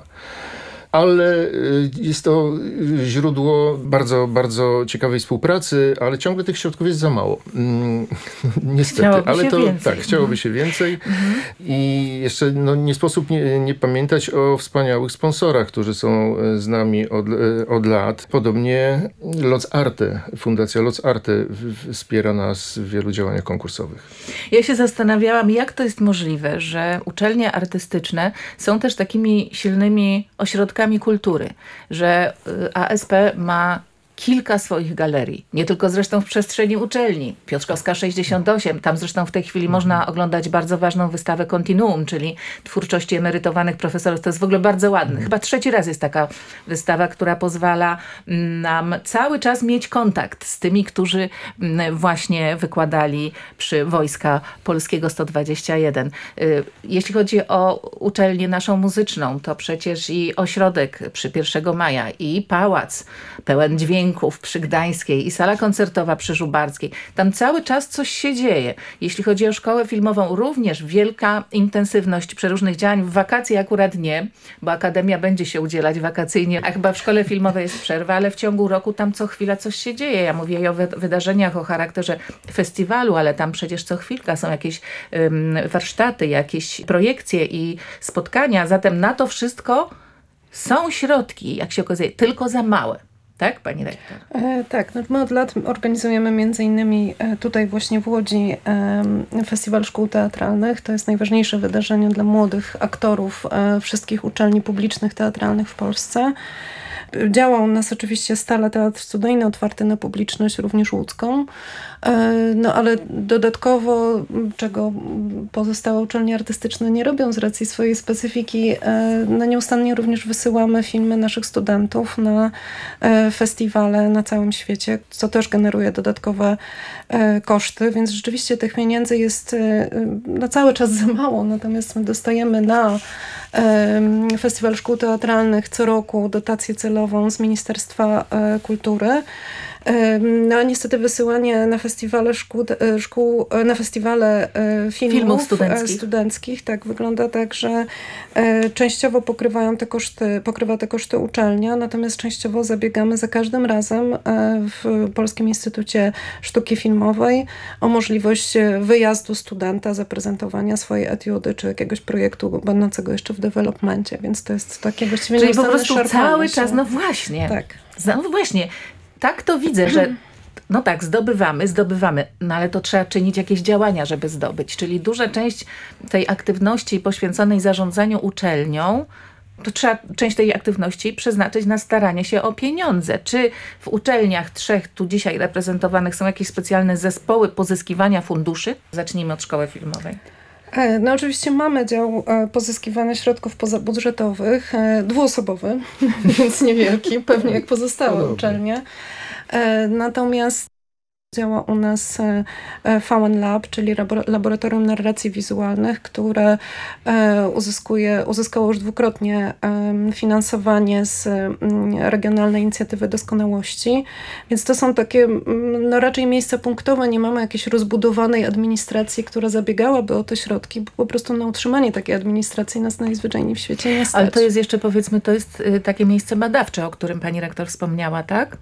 Ale jest to źródło bardzo, bardzo ciekawej współpracy, ale ciągle tych środków jest za mało. Niestety, chciałoby ale się to więcej. tak, chciałoby się więcej. Mhm. I jeszcze no, nie sposób nie, nie pamiętać o wspaniałych sponsorach, którzy są z nami od, od lat. Podobnie Loc Arte, Fundacja Loc Arte wspiera nas w wielu działaniach konkursowych. Ja się zastanawiałam, jak to jest możliwe, że uczelnie artystyczne są też takimi silnymi ośrodkami kultury, że A S P ma kilka swoich galerii. Nie tylko zresztą w przestrzeni uczelni. Piotrkowska sześćdziesiąt osiem. Tam zresztą w tej chwili można oglądać bardzo ważną wystawę Continuum, czyli twórczości emerytowanych profesorów. To jest w ogóle bardzo ładne. Chyba trzeci raz jest taka wystawa, która pozwala nam cały czas mieć kontakt z tymi, którzy właśnie wykładali przy Wojska Polskiego sto dwadzieścia jeden. Jeśli chodzi o uczelnię naszą muzyczną, to przecież i ośrodek przy pierwszego maja, i pałac pełen dźwięku, Dźwięków przy Gdańskiej i sala koncertowa przy Żubarskiej. Tam cały czas coś się dzieje. Jeśli chodzi o szkołę filmową, również wielka intensywność przeróżnych działań. W wakacje akurat nie, bo Akademia będzie się udzielać wakacyjnie, a chyba w szkole filmowej jest przerwa, ale w ciągu roku tam co chwila coś się dzieje. Ja mówię i o wy- wydarzeniach o charakterze festiwalu, ale tam przecież co chwilka są jakieś um, warsztaty, jakieś projekcje i spotkania. Zatem na to wszystko są środki, jak się okazuje, tylko za małe. Tak, pani rektor? E, tak, no my od lat organizujemy między innymi e, tutaj właśnie w Łodzi e, Festiwal Szkół Teatralnych. To jest najważniejsze wydarzenie dla młodych aktorów e, wszystkich uczelni publicznych teatralnych w Polsce. Działa u nas oczywiście stale Teatr Studyjny, otwarty na publiczność, również łódzką. No ale dodatkowo, czego pozostałe uczelnie artystyczne nie robią z racji swojej specyfiki, no nieustannie również wysyłamy filmy naszych studentów na festiwale na całym świecie, co też generuje dodatkowe koszty, więc rzeczywiście tych pieniędzy jest no, cały czas za mało, natomiast my dostajemy na Festiwal Szkół Teatralnych co roku dotację celową z Ministerstwa Kultury. No a niestety wysyłanie na festiwale szkół, szkół na festiwale filmów, filmów studenckich. studenckich tak wygląda tak, że częściowo pokrywają te koszty, pokrywa te koszty uczelnia, natomiast częściowo zabiegamy za każdym razem w Polskim Instytucie Sztuki Filmowej o możliwość wyjazdu studenta, zaprezentowania swojej etiudy czy jakiegoś projektu będącego jeszcze w developmencie, więc to jest takie właściwie Czyli po prostu szarpanie cały się. czas, no właśnie. Tak. No właśnie. Tak to widzę, że no tak, zdobywamy, zdobywamy, no ale to trzeba czynić jakieś działania, żeby zdobyć. Czyli duża część tej aktywności poświęconej zarządzaniu uczelnią, to trzeba część tej aktywności przeznaczyć na staranie się o pieniądze. Czy w uczelniach trzech tu dzisiaj reprezentowanych są jakieś specjalne zespoły pozyskiwania funduszy? Zacznijmy od szkoły filmowej. No oczywiście mamy dział pozyskiwania środków pozabudżetowych, dwuosobowy, więc niewielki, pewnie jak pozostałe uczelnie. Natomiast działa u nas V N Lab, czyli Laboratorium Narracji Wizualnych, które uzyskuje, uzyskało już dwukrotnie finansowanie z Regionalnej Inicjatywy Doskonałości. Więc to są takie no raczej miejsca punktowe. Nie mamy jakiejś rozbudowanej administracji, która zabiegałaby o te środki, bo po prostu na utrzymanie takiej administracji nas najzwyczajniej w świecie nie stać. Ale to jest jeszcze, powiedzmy, to jest takie miejsce badawcze, o którym pani rektor wspomniała, tak?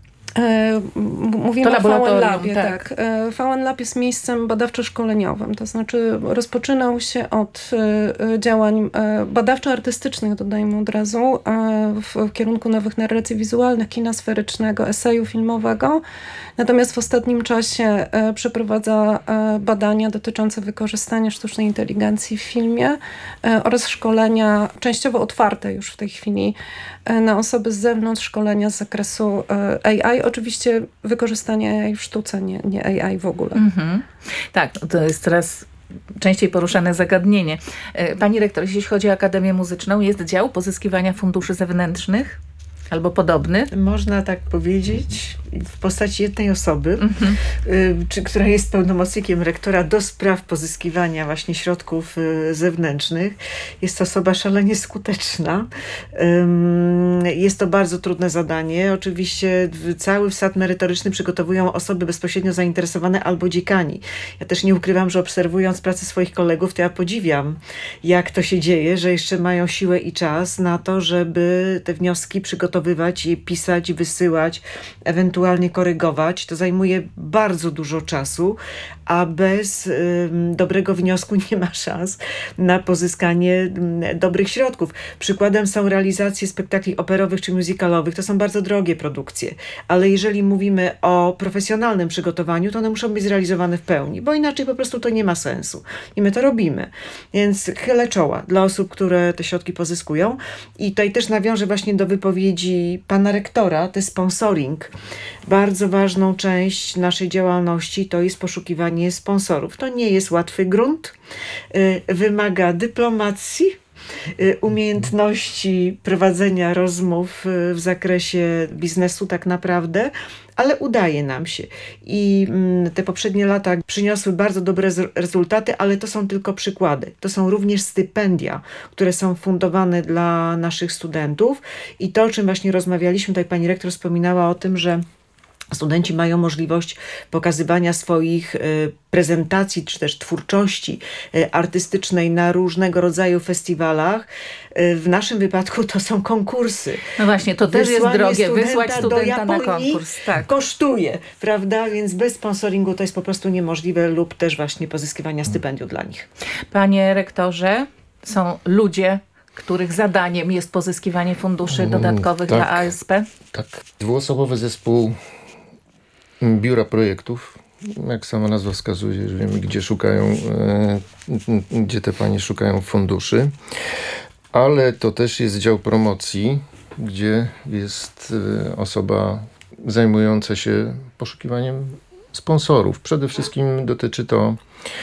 Mówimy to o V N Labie, tak. tak. V N Lab jest miejscem badawczo-szkoleniowym, to znaczy rozpoczynał się od działań badawczo-artystycznych, dodajmy od razu, w kierunku nowych narracji wizualnych, kina sferycznego, eseju filmowego. Natomiast w ostatnim czasie przeprowadza badania dotyczące wykorzystania sztucznej inteligencji w filmie oraz szkolenia częściowo otwarte już w tej chwili na osoby z zewnątrz, szkolenia z zakresu A I. Oczywiście wykorzystanie A I w sztuce, nie, nie A I w ogóle. Mhm. Tak, to jest teraz częściej poruszane zagadnienie. Pani rektor, jeśli chodzi o Akademię Muzyczną, jest dział pozyskiwania funduszy zewnętrznych? Albo podobny? Można tak powiedzieć, w postaci jednej osoby, mhm. y, czy, która jest pełnomocnikiem rektora do spraw pozyskiwania właśnie środków y, zewnętrznych. Jest to osoba szalenie skuteczna. Ym, jest to bardzo trudne zadanie. Oczywiście cały wsad merytoryczny przygotowują osoby bezpośrednio zainteresowane albo dziekani. Ja też nie ukrywam, że obserwując pracę swoich kolegów, to ja podziwiam, jak to się dzieje, że jeszcze mają siłę i czas na to, żeby te wnioski przygotowywać i pisać, wysyłać, ewentualnie korygować. To zajmuje bardzo dużo czasu, a bez y, dobrego wniosku nie ma szans na pozyskanie y, dobrych środków. Przykładem są realizacje spektakli operowych czy musicalowych. To są bardzo drogie produkcje, ale jeżeli mówimy o profesjonalnym przygotowaniu, to one muszą być zrealizowane w pełni, bo inaczej po prostu to nie ma sensu. I my to robimy. Więc chylę czoła dla osób, które te środki pozyskują. I tutaj też nawiążę właśnie do wypowiedzi pana rektora, to jest sponsoring. Bardzo ważną część naszej działalności to jest poszukiwanie sponsorów. To nie jest łatwy grunt, wymaga dyplomacji, umiejętności prowadzenia rozmów w zakresie biznesu tak naprawdę, ale udaje nam się. I te poprzednie lata przyniosły bardzo dobre rezultaty, ale to są tylko przykłady. To są również stypendia, które są fundowane dla naszych studentów. I to, o czym właśnie rozmawialiśmy, tutaj pani rektor wspominała o tym, że Studenci mają możliwość pokazywania swoich prezentacji, czy też twórczości artystycznej na różnego rodzaju festiwalach. W naszym wypadku to są konkursy. No właśnie, to też jest drogie, wysłać studenta na konkurs. Tak. Kosztuje, prawda? Więc bez sponsoringu to jest po prostu niemożliwe lub też właśnie pozyskiwania stypendium dla nich. Panie rektorze, są ludzie, których zadaniem jest pozyskiwanie funduszy dodatkowych tak, dla A S P? Tak. Dwuosobowy zespół biura projektów. Jak sama nazwa wskazuje, że wiemy, gdzie szukają, e, gdzie te panie szukają funduszy. Ale to też jest dział promocji, gdzie jest e, osoba zajmująca się poszukiwaniem sponsorów. Przede wszystkim dotyczy to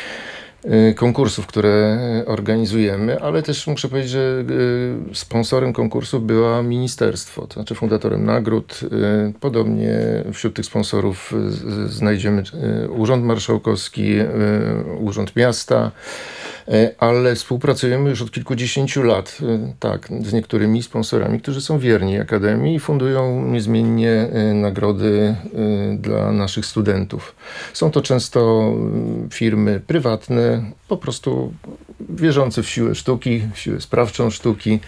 konkursów, które organizujemy, ale też muszę powiedzieć, że sponsorem konkursów była ministerstwo, to znaczy fundatorem nagród. Podobnie wśród tych sponsorów znajdziemy Urząd Marszałkowski, Urząd Miasta, ale współpracujemy już od kilkudziesięciu lat, tak, z niektórymi sponsorami, którzy są wierni Akademii i fundują niezmiennie nagrody dla naszych studentów. Są to często firmy prywatne, po prostu wierzące w siłę sztuki, w siłę sprawczą sztuki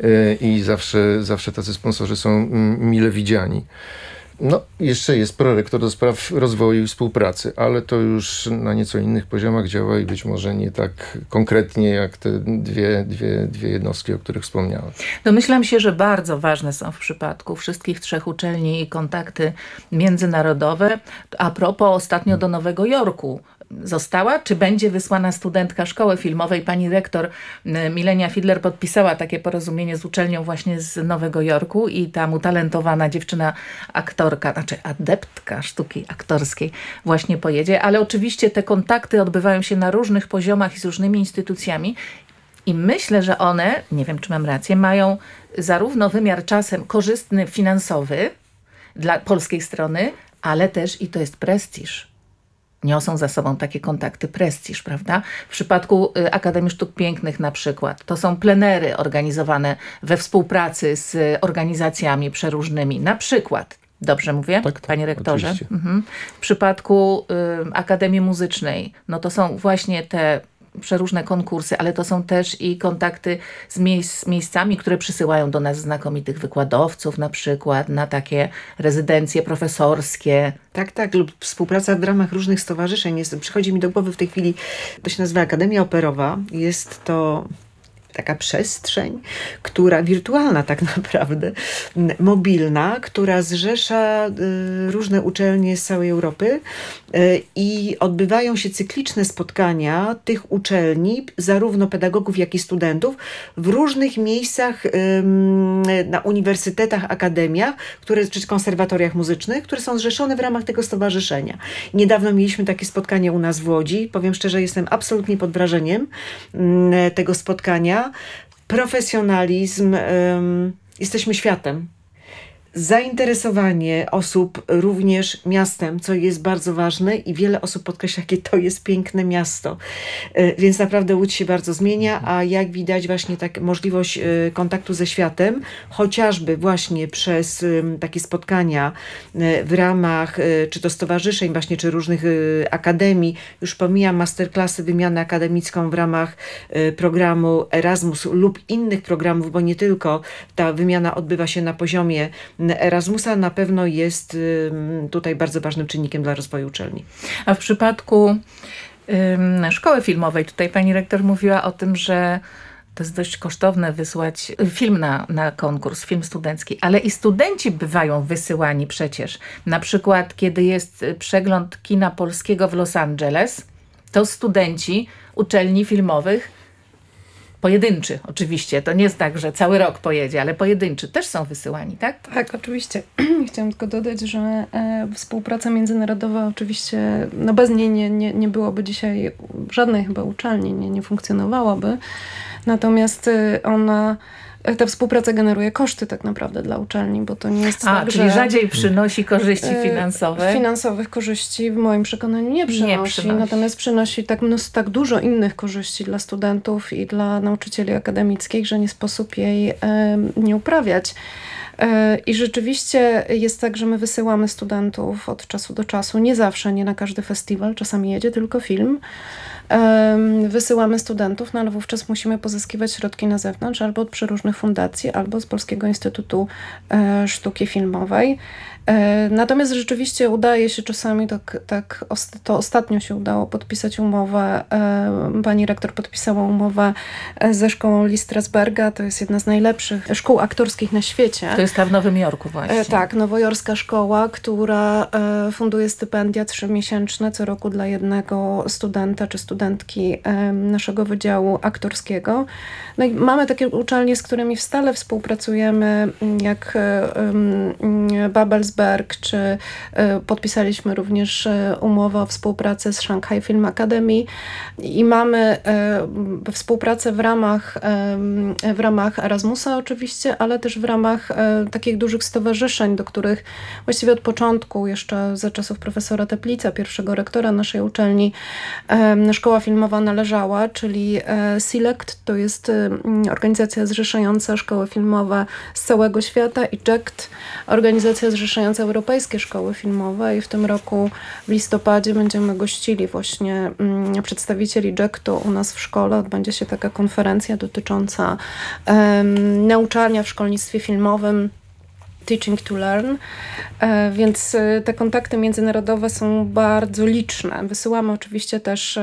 i zawsze, zawsze tacy sponsorzy są mile widziani. No, jeszcze jest prorektor do spraw rozwoju i współpracy, ale to już na nieco innych poziomach działa i być może nie tak konkretnie jak te dwie, dwie, dwie jednostki, o których wspomniałem. Domyślam się, że bardzo ważne są w przypadku wszystkich trzech uczelni kontakty międzynarodowe. A propos, ostatnio do Nowego Jorku została, czy będzie wysłana studentka szkoły filmowej. Pani rektor Milenia Fidler podpisała takie porozumienie z uczelnią właśnie z Nowego Jorku i tam utalentowana dziewczyna aktorka, znaczy adeptka sztuki aktorskiej właśnie pojedzie, ale oczywiście te kontakty odbywają się na różnych poziomach i z różnymi instytucjami i myślę, że one, nie wiem czy mam rację, mają zarówno wymiar czasem korzystny finansowy dla polskiej strony, ale też i to jest prestiż. Niosą za sobą takie kontakty prestiż, prawda? W przypadku Akademii Sztuk Pięknych na przykład, to są plenery organizowane we współpracy z organizacjami przeróżnymi, na przykład, dobrze mówię, tak, panie rektorze? Mhm. W przypadku y, Akademii Muzycznej, no to są właśnie te przeróżne konkursy, ale to są też i kontakty z, miejsc, z miejscami, które przysyłają do nas znakomitych wykładowców na przykład, na takie rezydencje profesorskie. Tak, tak, lub współpraca w ramach różnych stowarzyszeń. Jest, przychodzi mi do głowy w tej chwili, to się nazywa Akademia Operowa. Jest to taka przestrzeń, która wirtualna tak naprawdę, mobilna, która zrzesza y, różne uczelnie z całej Europy y, i odbywają się cykliczne spotkania tych uczelni, zarówno pedagogów, jak i studentów, w różnych miejscach y, na uniwersytetach, akademiach, które, czy konserwatoriach muzycznych, które są zrzeszone w ramach tego stowarzyszenia. Niedawno mieliśmy takie spotkanie u nas w Łodzi. Powiem szczerze, jestem absolutnie pod wrażeniem y, tego spotkania. Profesjonalizm, um, jesteśmy światem. Zainteresowanie osób również miastem, co jest bardzo ważne i wiele osób podkreśla, jakie to jest piękne miasto. Więc naprawdę Łódź się bardzo zmienia, a jak widać właśnie tak możliwość kontaktu ze światem, chociażby właśnie przez takie spotkania w ramach czy to stowarzyszeń właśnie, czy różnych akademii, już pomijam masterclassy, wymianę akademicką w ramach programu Erasmus lub innych programów, bo nie tylko ta wymiana odbywa się na poziomie Erasmusa, na pewno jest tutaj bardzo ważnym czynnikiem dla rozwoju uczelni. A w przypadku ym, szkoły filmowej, tutaj pani rektor mówiła o tym, że to jest dość kosztowne wysłać film na, na konkurs, film studencki, ale i studenci bywają wysyłani przecież. Na przykład, kiedy jest przegląd kina polskiego w Los Angeles, to studenci uczelni filmowych, pojedynczy oczywiście, to nie jest tak, że cały rok pojedzie, ale pojedynczy też są wysyłani, tak? Tak, oczywiście. Chciałam tylko dodać, że e, współpraca międzynarodowa oczywiście, no bez niej nie, nie, nie byłoby dzisiaj żadnej chyba uczelni, nie, nie funkcjonowałaby. Natomiast ona, ta współpraca generuje koszty tak naprawdę dla uczelni, bo to nie jest A, tak, czyli że rzadziej przynosi korzyści finansowe? Finansowych korzyści w moim przekonaniu nie przynosi, nie przynosi. Natomiast przynosi tak, mnóstwo, tak dużo innych korzyści dla studentów i dla nauczycieli akademickich, że nie sposób jej e, nie uprawiać. I rzeczywiście jest tak, że my wysyłamy studentów od czasu do czasu, nie zawsze, nie na każdy festiwal, czasami jedzie tylko film. Wysyłamy studentów, no ale wówczas musimy pozyskiwać środki na zewnątrz, albo od przeróżnych fundacji, albo z Polskiego Instytutu Sztuki Filmowej. Natomiast rzeczywiście udaje się czasami, tak, tak to ostatnio się udało podpisać umowę, pani rektor podpisała umowę ze szkołą Lee Strasberga, to jest jedna z najlepszych szkół aktorskich na świecie. To jest ta w Nowym Jorku właśnie. Tak, nowojorska szkoła, która funduje stypendia trzymiesięczne co roku dla jednego studenta czy studentki naszego wydziału aktorskiego. No i mamy takie uczelnie, z którymi stale współpracujemy, jak Babelsberg, czy podpisaliśmy też umowę o współpracy z Shanghai Film Academy i mamy współpracę w ramach, w ramach Erasmusa oczywiście, ale też w ramach takich dużych stowarzyszeń, do których właściwie od początku, jeszcze za czasów profesora Teplica, pierwszego rektora naszej uczelni, szkoła filmowa należała, czyli SELECT, to jest organizacja zrzeszająca szkoły filmowe z całego świata, i JECT, organizacja zrzeszająca europejskie szkoły filmowe, i w tym roku w listopadzie będziemy gościli właśnie mm, przedstawicieli JECT-u u nas w szkole. Odbędzie się taka konferencja dotycząca um, nauczania w szkolnictwie filmowym, Teaching to Learn, więc te kontakty międzynarodowe są bardzo liczne. Wysyłamy oczywiście też,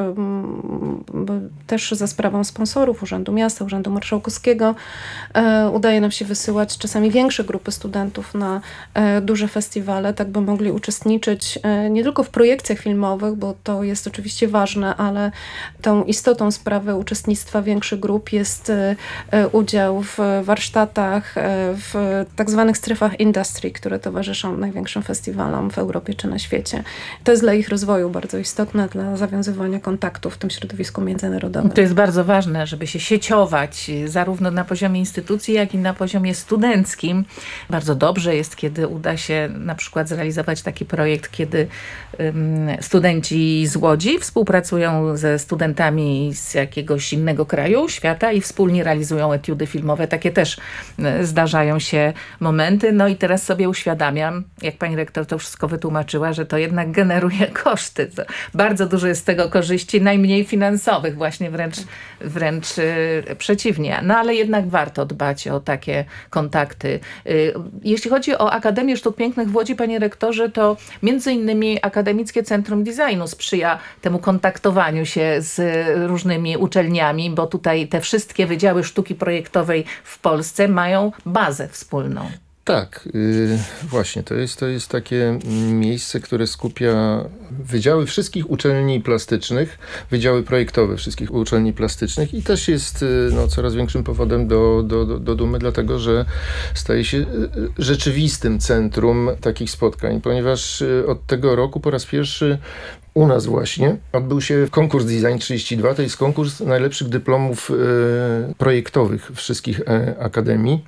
też za sprawą sponsorów Urzędu Miasta, Urzędu Marszałkowskiego. Udaje nam się wysyłać czasami większe grupy studentów na duże festiwale, tak by mogli uczestniczyć nie tylko w projekcjach filmowych, bo to jest oczywiście ważne, ale tą istotą sprawy uczestnictwa większych grup jest udział w warsztatach, w tak zwanych strefach industry, które towarzyszą największym festiwalom w Europie czy na świecie. To jest dla ich rozwoju bardzo istotne, dla zawiązywania kontaktów w tym środowisku międzynarodowym. To jest bardzo ważne, żeby się sieciować zarówno na poziomie instytucji, jak i na poziomie studenckim. Bardzo dobrze jest, kiedy uda się na przykład zrealizować taki projekt, kiedy um, studenci z Łodzi współpracują ze studentami z jakiegoś innego kraju, świata i wspólnie realizują etiudy filmowe. Takie też zdarzają się momenty. No i teraz sobie uświadamiam, jak pani rektor to wszystko wytłumaczyła, że to jednak generuje koszty. To bardzo dużo jest z tego korzyści, najmniej finansowych, właśnie wręcz, wręcz yy, przeciwnie. No ale jednak warto dbać o takie kontakty. Yy, jeśli chodzi o Akademię Sztuk Pięknych w Łodzi, panie rektorze, to między innymi Akademickie Centrum Designu sprzyja temu kontaktowaniu się z różnymi uczelniami, bo tutaj te wszystkie wydziały sztuki projektowej w Polsce mają bazę wspólną. Tak, yy, właśnie, to jest, to jest takie miejsce, które skupia wydziały wszystkich uczelni plastycznych, wydziały projektowe wszystkich uczelni plastycznych i też jest no, coraz większym powodem do, do, do, do dumy, dlatego że staje się rzeczywistym centrum takich spotkań, ponieważ od tego roku po raz pierwszy u nas właśnie odbył się konkurs Design trzydzieści dwa, to jest konkurs najlepszych dyplomów e, projektowych wszystkich e, akademii.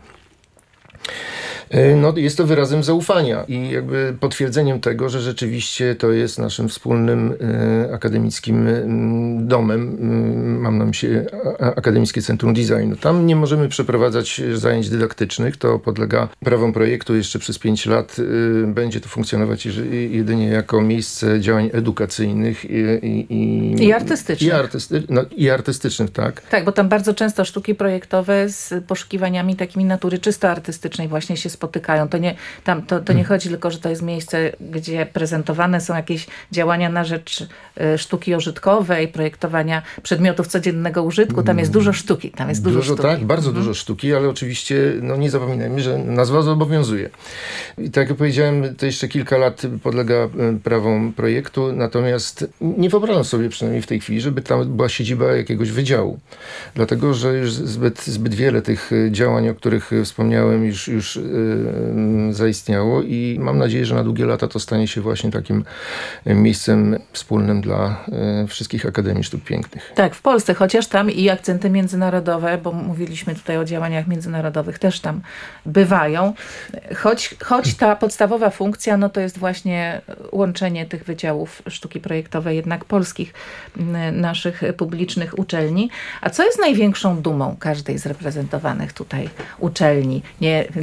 No, jest to wyrazem zaufania i jakby potwierdzeniem tego, że rzeczywiście to jest naszym wspólnym e, akademickim e, domem. E, mam na myśli a, Akademickie Centrum Designu. Tam nie możemy przeprowadzać zajęć dydaktycznych. To podlega prawom projektu. Jeszcze przez pięć lat e, będzie to funkcjonować jedynie jako miejsce działań edukacyjnych i, i, i, I artystycznych. I, artysty, no, i artystycznych, tak. Tak, bo tam bardzo często sztuki projektowe z poszukiwaniami takimi natury czysto artystycznej właśnie się spotykają. To nie, tam, to, to nie chodzi tylko, że to jest miejsce, gdzie prezentowane są jakieś działania na rzecz y, sztuki użytkowej, projektowania przedmiotów codziennego użytku. Tam jest dużo sztuki. Tam jest dużo, dużo sztuki. Tak, bardzo mhm. dużo sztuki, ale oczywiście no, nie zapominajmy, że nazwa zobowiązuje. I tak jak powiedziałem, to jeszcze kilka lat podlega prawom projektu, natomiast nie wyobrażam sobie przynajmniej w tej chwili, żeby tam była siedziba jakiegoś wydziału. Dlatego, że już zbyt, zbyt wiele tych działań, o których wspomniałem, już, już yy, zaistniało i mam nadzieję, że na długie lata to stanie się właśnie takim miejscem wspólnym dla y, wszystkich Akademii Sztuk Pięknych. Tak, w Polsce, chociaż tam i akcenty międzynarodowe, bo mówiliśmy tutaj o działaniach międzynarodowych, też tam bywają. Choć, choć ta podstawowa funkcja, no to jest właśnie łączenie tych wydziałów sztuki projektowej, jednak polskich, y, naszych publicznych uczelni. A co jest największą dumą każdej z reprezentowanych tutaj uczelni? Nie, nie wiem,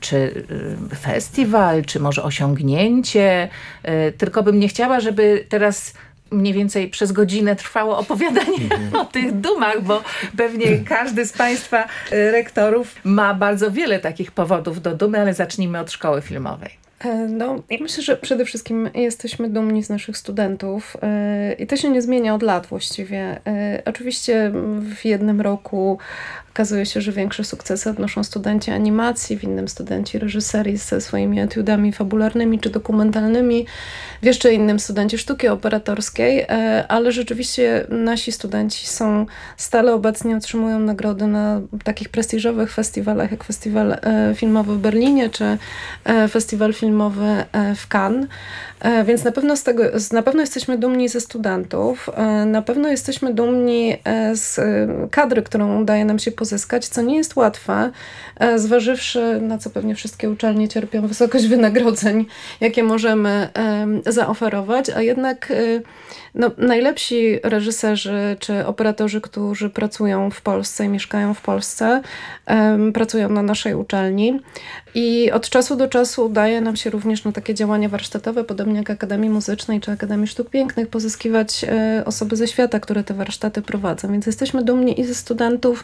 czy y, festiwal, czy może osiągnięcie. Y, tylko bym nie chciała, żeby teraz mniej więcej przez godzinę trwało opowiadanie o tych dumach, bo pewnie każdy z Państwa y, rektorów ma bardzo wiele takich powodów do dumy, ale zacznijmy od szkoły filmowej. No, ja myślę, że przede wszystkim jesteśmy dumni z naszych studentów yy, i to się nie zmienia od lat właściwie. Yy, oczywiście w jednym roku okazuje się, że większe sukcesy odnoszą studenci animacji, w innym studenci reżyserii ze swoimi etiudami fabularnymi czy dokumentalnymi, w jeszcze innym studenci sztuki operatorskiej, yy, ale rzeczywiście nasi studenci są stale obecnie, otrzymują nagrody na takich prestiżowych festiwalach jak Festiwal yy, Filmowy w Berlinie czy yy, Festiwal Filmowy w Cannes, więc na pewno, z tego, na pewno jesteśmy dumni ze studentów, na pewno jesteśmy dumni z kadry, którą udaje nam się pozyskać, co nie jest łatwe, zważywszy na co pewnie wszystkie uczelnie cierpią wysokość wynagrodzeń, jakie możemy zaoferować, a jednak no, najlepsi reżyserzy czy operatorzy, którzy pracują w Polsce i mieszkają w Polsce, um, pracują na naszej uczelni i od czasu do czasu udaje nam się również na takie działania warsztatowe, podobnie jak Akademii Muzycznej czy Akademii Sztuk Pięknych, pozyskiwać e, osoby ze świata, które te warsztaty prowadzą. Więc jesteśmy dumni i ze studentów,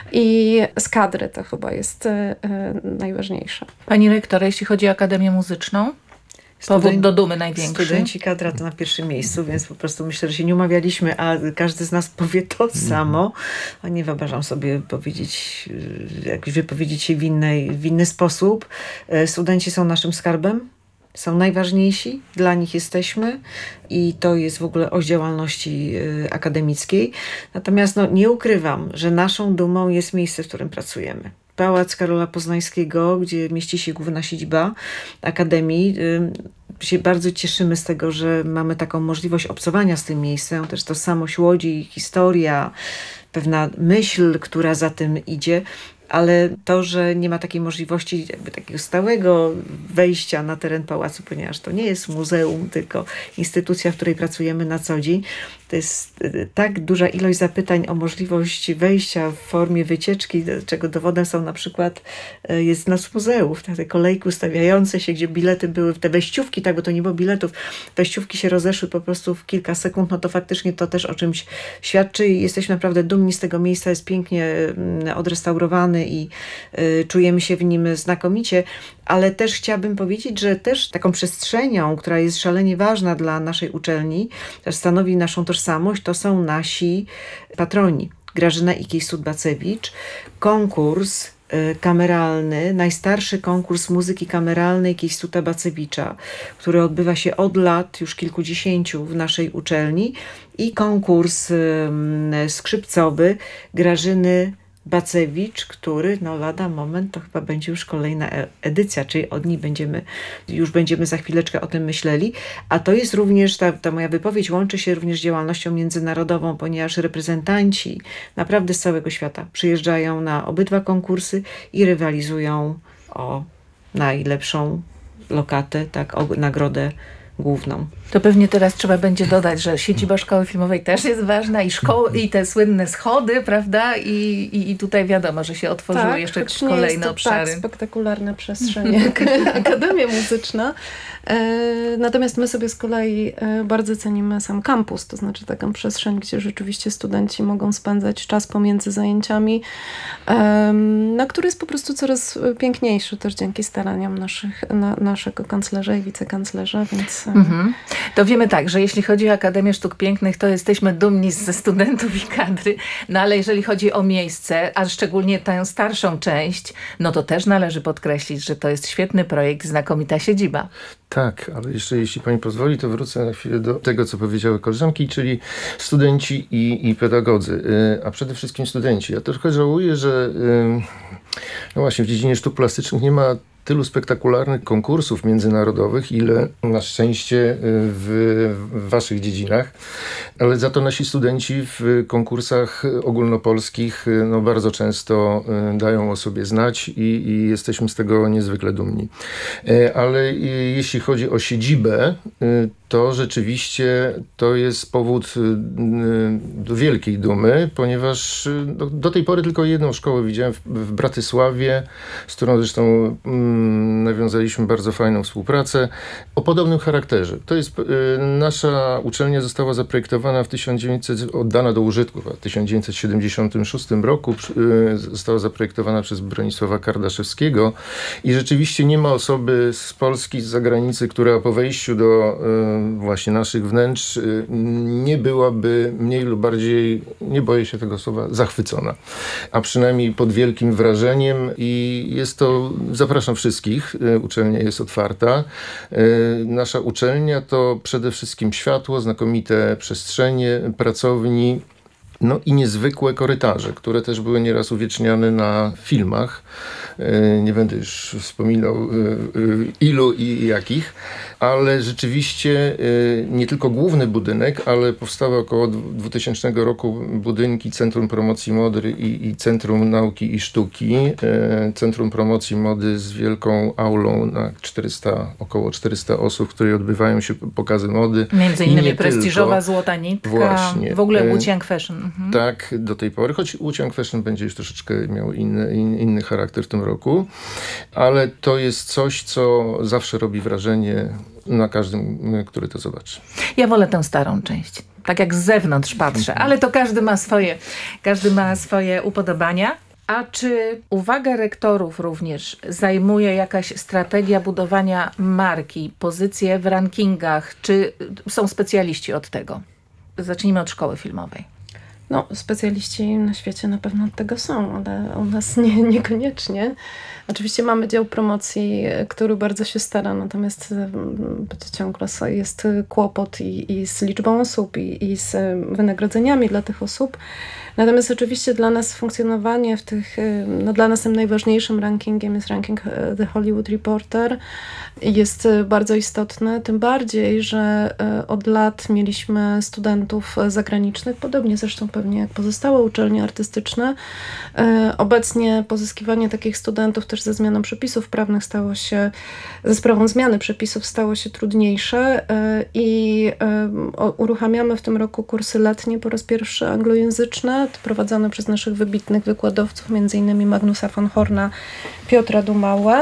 i z kadry. To chyba jest e, najważniejsze. Pani rektor, jeśli chodzi o Akademię Muzyczną? Powód do dumy największy. Studenci, kadra to na pierwszym miejscu, więc po prostu myślę, że się nie umawialiśmy, a każdy z nas powie to mm. samo. A nie wyobrażam sobie powiedzieć, jakoś wypowiedzieć się w, innej, w inny sposób. Studenci są naszym skarbem, są najważniejsi, dla nich jesteśmy i to jest w ogóle oś działalności akademickiej. Natomiast no, nie ukrywam, że naszą dumą jest miejsce, w którym pracujemy. Pałac Karola Poznańskiego, gdzie mieści się główna siedziba Akademii. Się bardzo cieszymy z tego, że mamy taką możliwość obcowania z tym miejscem. Też tożsamość Łodzi, historia, pewna myśl, która za tym idzie. Ale to, że nie ma takiej możliwości jakby takiego stałego wejścia na teren pałacu, ponieważ to nie jest muzeum, tylko instytucja, w której pracujemy na co dzień, to jest tak duża ilość zapytań o możliwość wejścia w formie wycieczki, czego dowodem są na przykład, jest nas muzeów, te kolejki ustawiające się, gdzie bilety były, te wejściówki, tak, bo to nie było biletów, wejściówki się rozeszły po prostu w kilka sekund, no to faktycznie to też o czymś świadczy i jesteśmy naprawdę dumni z tego miejsca, jest pięknie odrestaurowany i y, czujemy się w nim znakomicie, ale też chciałabym powiedzieć, że też taką przestrzenią, która jest szalenie ważna dla naszej uczelni, też stanowi naszą tożsamość, to są nasi patroni. Grażyna Ikiej-Sudbacewicz, konkurs y, kameralny, najstarszy konkurs muzyki kameralnej Ikiej-Suta Bacewicza, który odbywa się od lat już kilkudziesięciu w naszej uczelni i konkurs y, skrzypcowy Grażyny Bacewicz, który no lada moment to chyba będzie już kolejna edycja, czyli od niej będziemy, już będziemy za chwileczkę o tym myśleli, a to jest również, ta, ta moja wypowiedź łączy się również z działalnością międzynarodową, ponieważ reprezentanci naprawdę z całego świata przyjeżdżają na obydwa konkursy i rywalizują o najlepszą lokatę, tak, o nagrodę główną. To pewnie teraz trzeba będzie dodać, że siedziba szkoły filmowej też jest ważna i szkoły, i te słynne schody, prawda? I, i, i tutaj wiadomo, że się otworzyły tak, jeszcze choć kolejne nie jest to obszary. Tak spektakularna przestrzeń jak Akademia Muzyczna. E, natomiast my sobie z kolei e, bardzo cenimy sam kampus, to znaczy taką przestrzeń, gdzie rzeczywiście studenci mogą spędzać czas pomiędzy zajęciami, e, na który jest po prostu coraz piękniejszy też dzięki staraniom naszych, na, naszego kanclerza i wicekanclerza, więc... E, mhm. To wiemy tak, że jeśli chodzi o Akademię Sztuk Pięknych, to jesteśmy dumni ze studentów i kadry, no ale jeżeli chodzi o miejsce, a szczególnie tę starszą część, no to też należy podkreślić, że to jest świetny projekt, znakomita siedziba. Tak, ale jeszcze jeśli pani pozwoli, to wrócę na chwilę do tego, co powiedziały koleżanki, czyli studenci i, i pedagodzy, a przede wszystkim studenci. Ja trochę żałuję, że no właśnie w dziedzinie sztuk plastycznych nie ma tylu spektakularnych konkursów międzynarodowych, ile na szczęście w, w waszych dziedzinach, ale za to nasi studenci w konkursach ogólnopolskich no, bardzo często dają o sobie znać i, i jesteśmy z tego niezwykle dumni. Ale jeśli chodzi o siedzibę, to rzeczywiście to jest powód do wielkiej dumy, ponieważ do, do tej pory tylko jedną szkołę widziałem w, w Bratysławie, z którą zresztą którym nawiązaliśmy bardzo fajną współpracę o podobnym charakterze. To jest, y, nasza uczelnia została zaprojektowana w tysiąc dziewięćset, oddana do użytku w tysiąc dziewięćset siedemdziesiątym szóstym roku. Y, została zaprojektowana przez Bronisława Kardaszewskiego i rzeczywiście nie ma osoby z Polski, z zagranicy, która po wejściu do y, właśnie naszych wnętrz y, nie byłaby mniej lub bardziej, nie boję się tego słowa, zachwycona. A przynajmniej pod wielkim wrażeniem i jest to, zapraszam wszystkich, uczelnia jest otwarta. Nasza uczelnia to przede wszystkim światło, znakomite przestrzenie pracowni, no i niezwykłe korytarze, które też były nieraz uwieczniane na filmach. Nie będę już wspominał ilu i jakich, ale rzeczywiście nie tylko główny budynek, ale powstały około dwutysięcznego roku budynki Centrum Promocji Mody i, i Centrum Nauki i Sztuki. Centrum Promocji Mody z wielką aulą na czterysta, około czterysta osób, w której odbywają się pokazy mody. Między innymi prestiżowa tylko. Złota Nitka, Właśnie. W ogóle Wu Chiang Fashion. Mhm. Tak, do tej pory, choć Wu Chiang Fashion będzie już troszeczkę miał inny, in, inny charakter w tym roku, ale to jest coś, co zawsze robi wrażenie na każdym, który to zobaczy. Ja wolę tę starą część. Tak jak z zewnątrz patrzę, ale to każdy ma swoje, każdy ma swoje upodobania. A czy uwagę rektorów również zajmuje jakaś strategia budowania marki, pozycje w rankingach? Czy są specjaliści od tego? Zacznijmy od szkoły filmowej. No, specjaliści na świecie na pewno od tego są, ale u nas nie, niekoniecznie. Oczywiście mamy dział promocji, który bardzo się stara, natomiast ciągle jest kłopot i, i z liczbą osób, i, i z wynagrodzeniami dla tych osób. Natomiast oczywiście dla nas funkcjonowanie w tych, no dla nas tym najważniejszym rankingiem jest ranking The Hollywood Reporter. Jest bardzo istotny, tym bardziej, że od lat mieliśmy studentów zagranicznych, podobnie zresztą pewnie jak pozostałe uczelnie artystyczne. Obecnie pozyskiwanie takich studentów też ze zmianą przepisów prawnych stało się, ze sprawą zmiany przepisów stało się trudniejsze i uruchamiamy w tym roku kursy letnie po raz pierwszy anglojęzyczne, prowadzone przez naszych wybitnych wykładowców, między innymi Magnusa von Horna, Piotra Dumałę.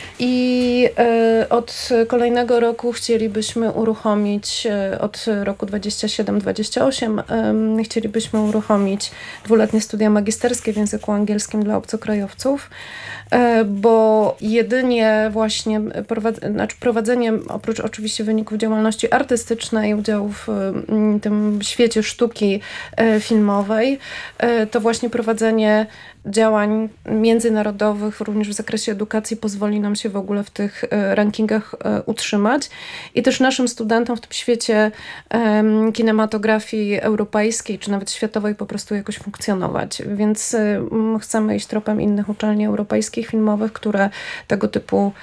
I y, od kolejnego roku chcielibyśmy uruchomić, y, od roku dwudziestego siódmego dwudziestego ósmego, y, chcielibyśmy uruchomić dwuletnie studia magisterskie w języku angielskim dla obcokrajowców, y, bo jedynie właśnie prowad- znaczy prowadzenie, oprócz oczywiście wyników działalności artystycznej, udziału w y, tym świecie sztuki y, filmowej, y, to właśnie prowadzenie działań międzynarodowych, również w zakresie edukacji, pozwoli nam się w ogóle w tych rankingach utrzymać. I też naszym studentom w tym świecie um, kinematografii europejskiej, czy nawet światowej po prostu jakoś funkcjonować. Więc um, chcemy iść tropem innych uczelni europejskich, filmowych, które tego typu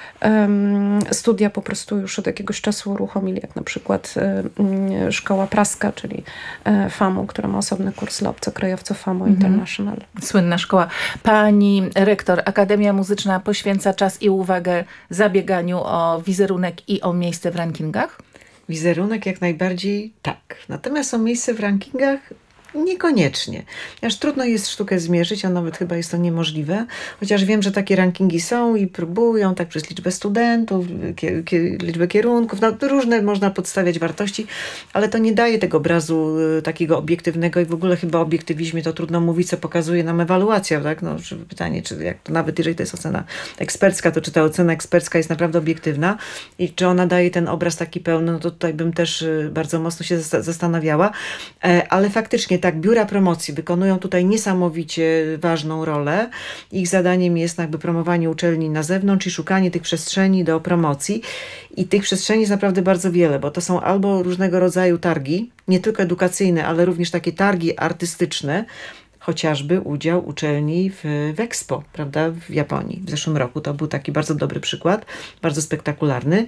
um, studia po prostu już od jakiegoś czasu uruchomili, jak na przykład um, Szkoła Praska, czyli um, FAMU, która ma osobny kurs dla obcokrajowców, FAMU mhm. International. Słynna szkoła. Pani rektor, Akademia Muzyczna poświęca czas i uwagę zabieganiu o wizerunek i o miejsce w rankingach? Wizerunek jak najbardziej tak. Natomiast o miejsce w rankingach niekoniecznie. Aż trudno jest sztukę zmierzyć, a nawet chyba jest to niemożliwe. Chociaż wiem, że takie rankingi są i próbują tak przez liczbę studentów, kie, kie, liczbę kierunków. No, różne można podstawiać wartości, ale to nie daje tego obrazu y, takiego obiektywnego i w ogóle chyba o obiektywizmie to trudno mówić, co pokazuje nam ewaluacja. Tak? No, czy pytanie, czy jak to nawet jeżeli to jest ocena ekspercka, to czy ta ocena ekspercka jest naprawdę obiektywna i czy ona daje ten obraz taki pełny, no to tutaj bym też y, bardzo mocno się zastanawiała. E, ale faktycznie tak, biura promocji wykonują tutaj niesamowicie ważną rolę. Ich zadaniem jest jakby promowanie uczelni na zewnątrz i szukanie tych przestrzeni do promocji. I tych przestrzeni jest naprawdę bardzo wiele, bo to są albo różnego rodzaju targi, nie tylko edukacyjne, ale również takie targi artystyczne, chociażby udział uczelni w, w Expo, prawda, w Japonii. W zeszłym roku to był taki bardzo dobry przykład, bardzo spektakularny.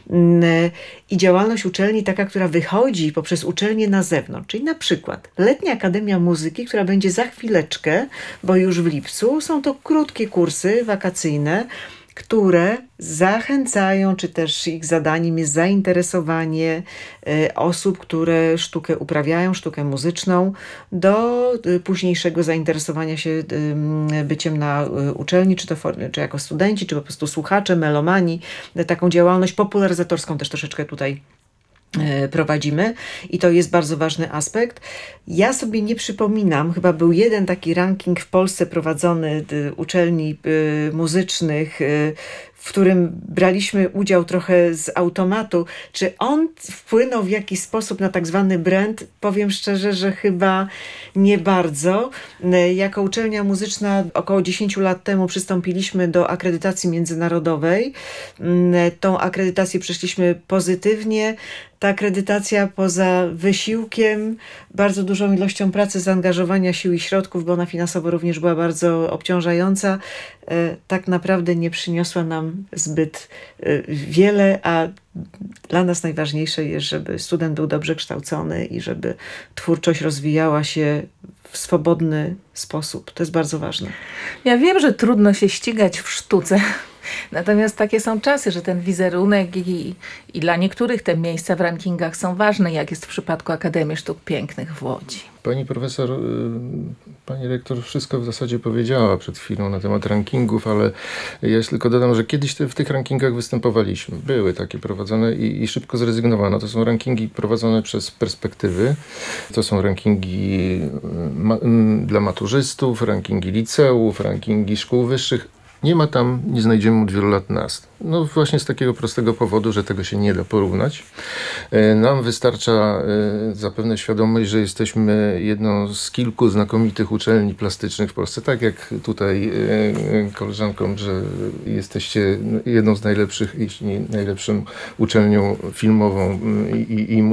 I działalność uczelni taka, która wychodzi poprzez uczelnię na zewnątrz, czyli na przykład Letnia Akademia Muzyki, która będzie za chwileczkę, bo już w lipcu, są to krótkie kursy wakacyjne, które zachęcają, czy też ich zadaniem jest zainteresowanie osób, które sztukę uprawiają, sztukę muzyczną, do późniejszego zainteresowania się byciem na uczelni, czy to czy jako studenci, czy po prostu słuchacze, melomani. Taką działalność popularyzatorską też troszeczkę tutaj prowadzimy i to jest bardzo ważny aspekt. Ja sobie nie przypominam, chyba był jeden taki ranking w Polsce prowadzony uczelni muzycznych, w którym braliśmy udział trochę z automatu. Czy on wpłynął w jakiś sposób na tak zwany brand? Powiem szczerze, że chyba nie bardzo. Jako uczelnia muzyczna około dziesięć lat temu przystąpiliśmy do akredytacji międzynarodowej. Tą akredytację przeszliśmy pozytywnie. Ta akredytacja poza wysiłkiem, bardzo dużą ilością pracy, zaangażowania sił i środków, bo ona finansowo również była bardzo obciążająca, tak naprawdę nie przyniosła nam zbyt wiele, a dla nas najważniejsze jest, żeby student był dobrze kształcony i żeby twórczość rozwijała się w swobodny sposób. To jest bardzo ważne. Ja wiem, że trudno się ścigać w sztuce. Natomiast takie są czasy, że ten wizerunek i, i dla niektórych te miejsca w rankingach są ważne, jak jest w przypadku Akademii Sztuk Pięknych w Łodzi. Pani profesor, pani rektor wszystko w zasadzie powiedziała przed chwilą na temat rankingów, ale ja tylko dodam, że kiedyś te, w tych rankingach występowaliśmy. Były takie prowadzone i, i szybko zrezygnowano. To są rankingi prowadzone przez Perspektywy. To są rankingi ma, dla maturzystów, rankingi liceów, rankingi szkół wyższych. Nie ma tam, nie znajdziemy od wielu lat nas. No właśnie z takiego prostego powodu, że tego się nie da porównać. Nam wystarcza zapewne świadomość, że jesteśmy jedną z kilku znakomitych uczelni plastycznych w Polsce. Tak jak tutaj koleżankom, że jesteście jedną z najlepszych, jeśli nie najlepszą uczelnią filmową i, i, i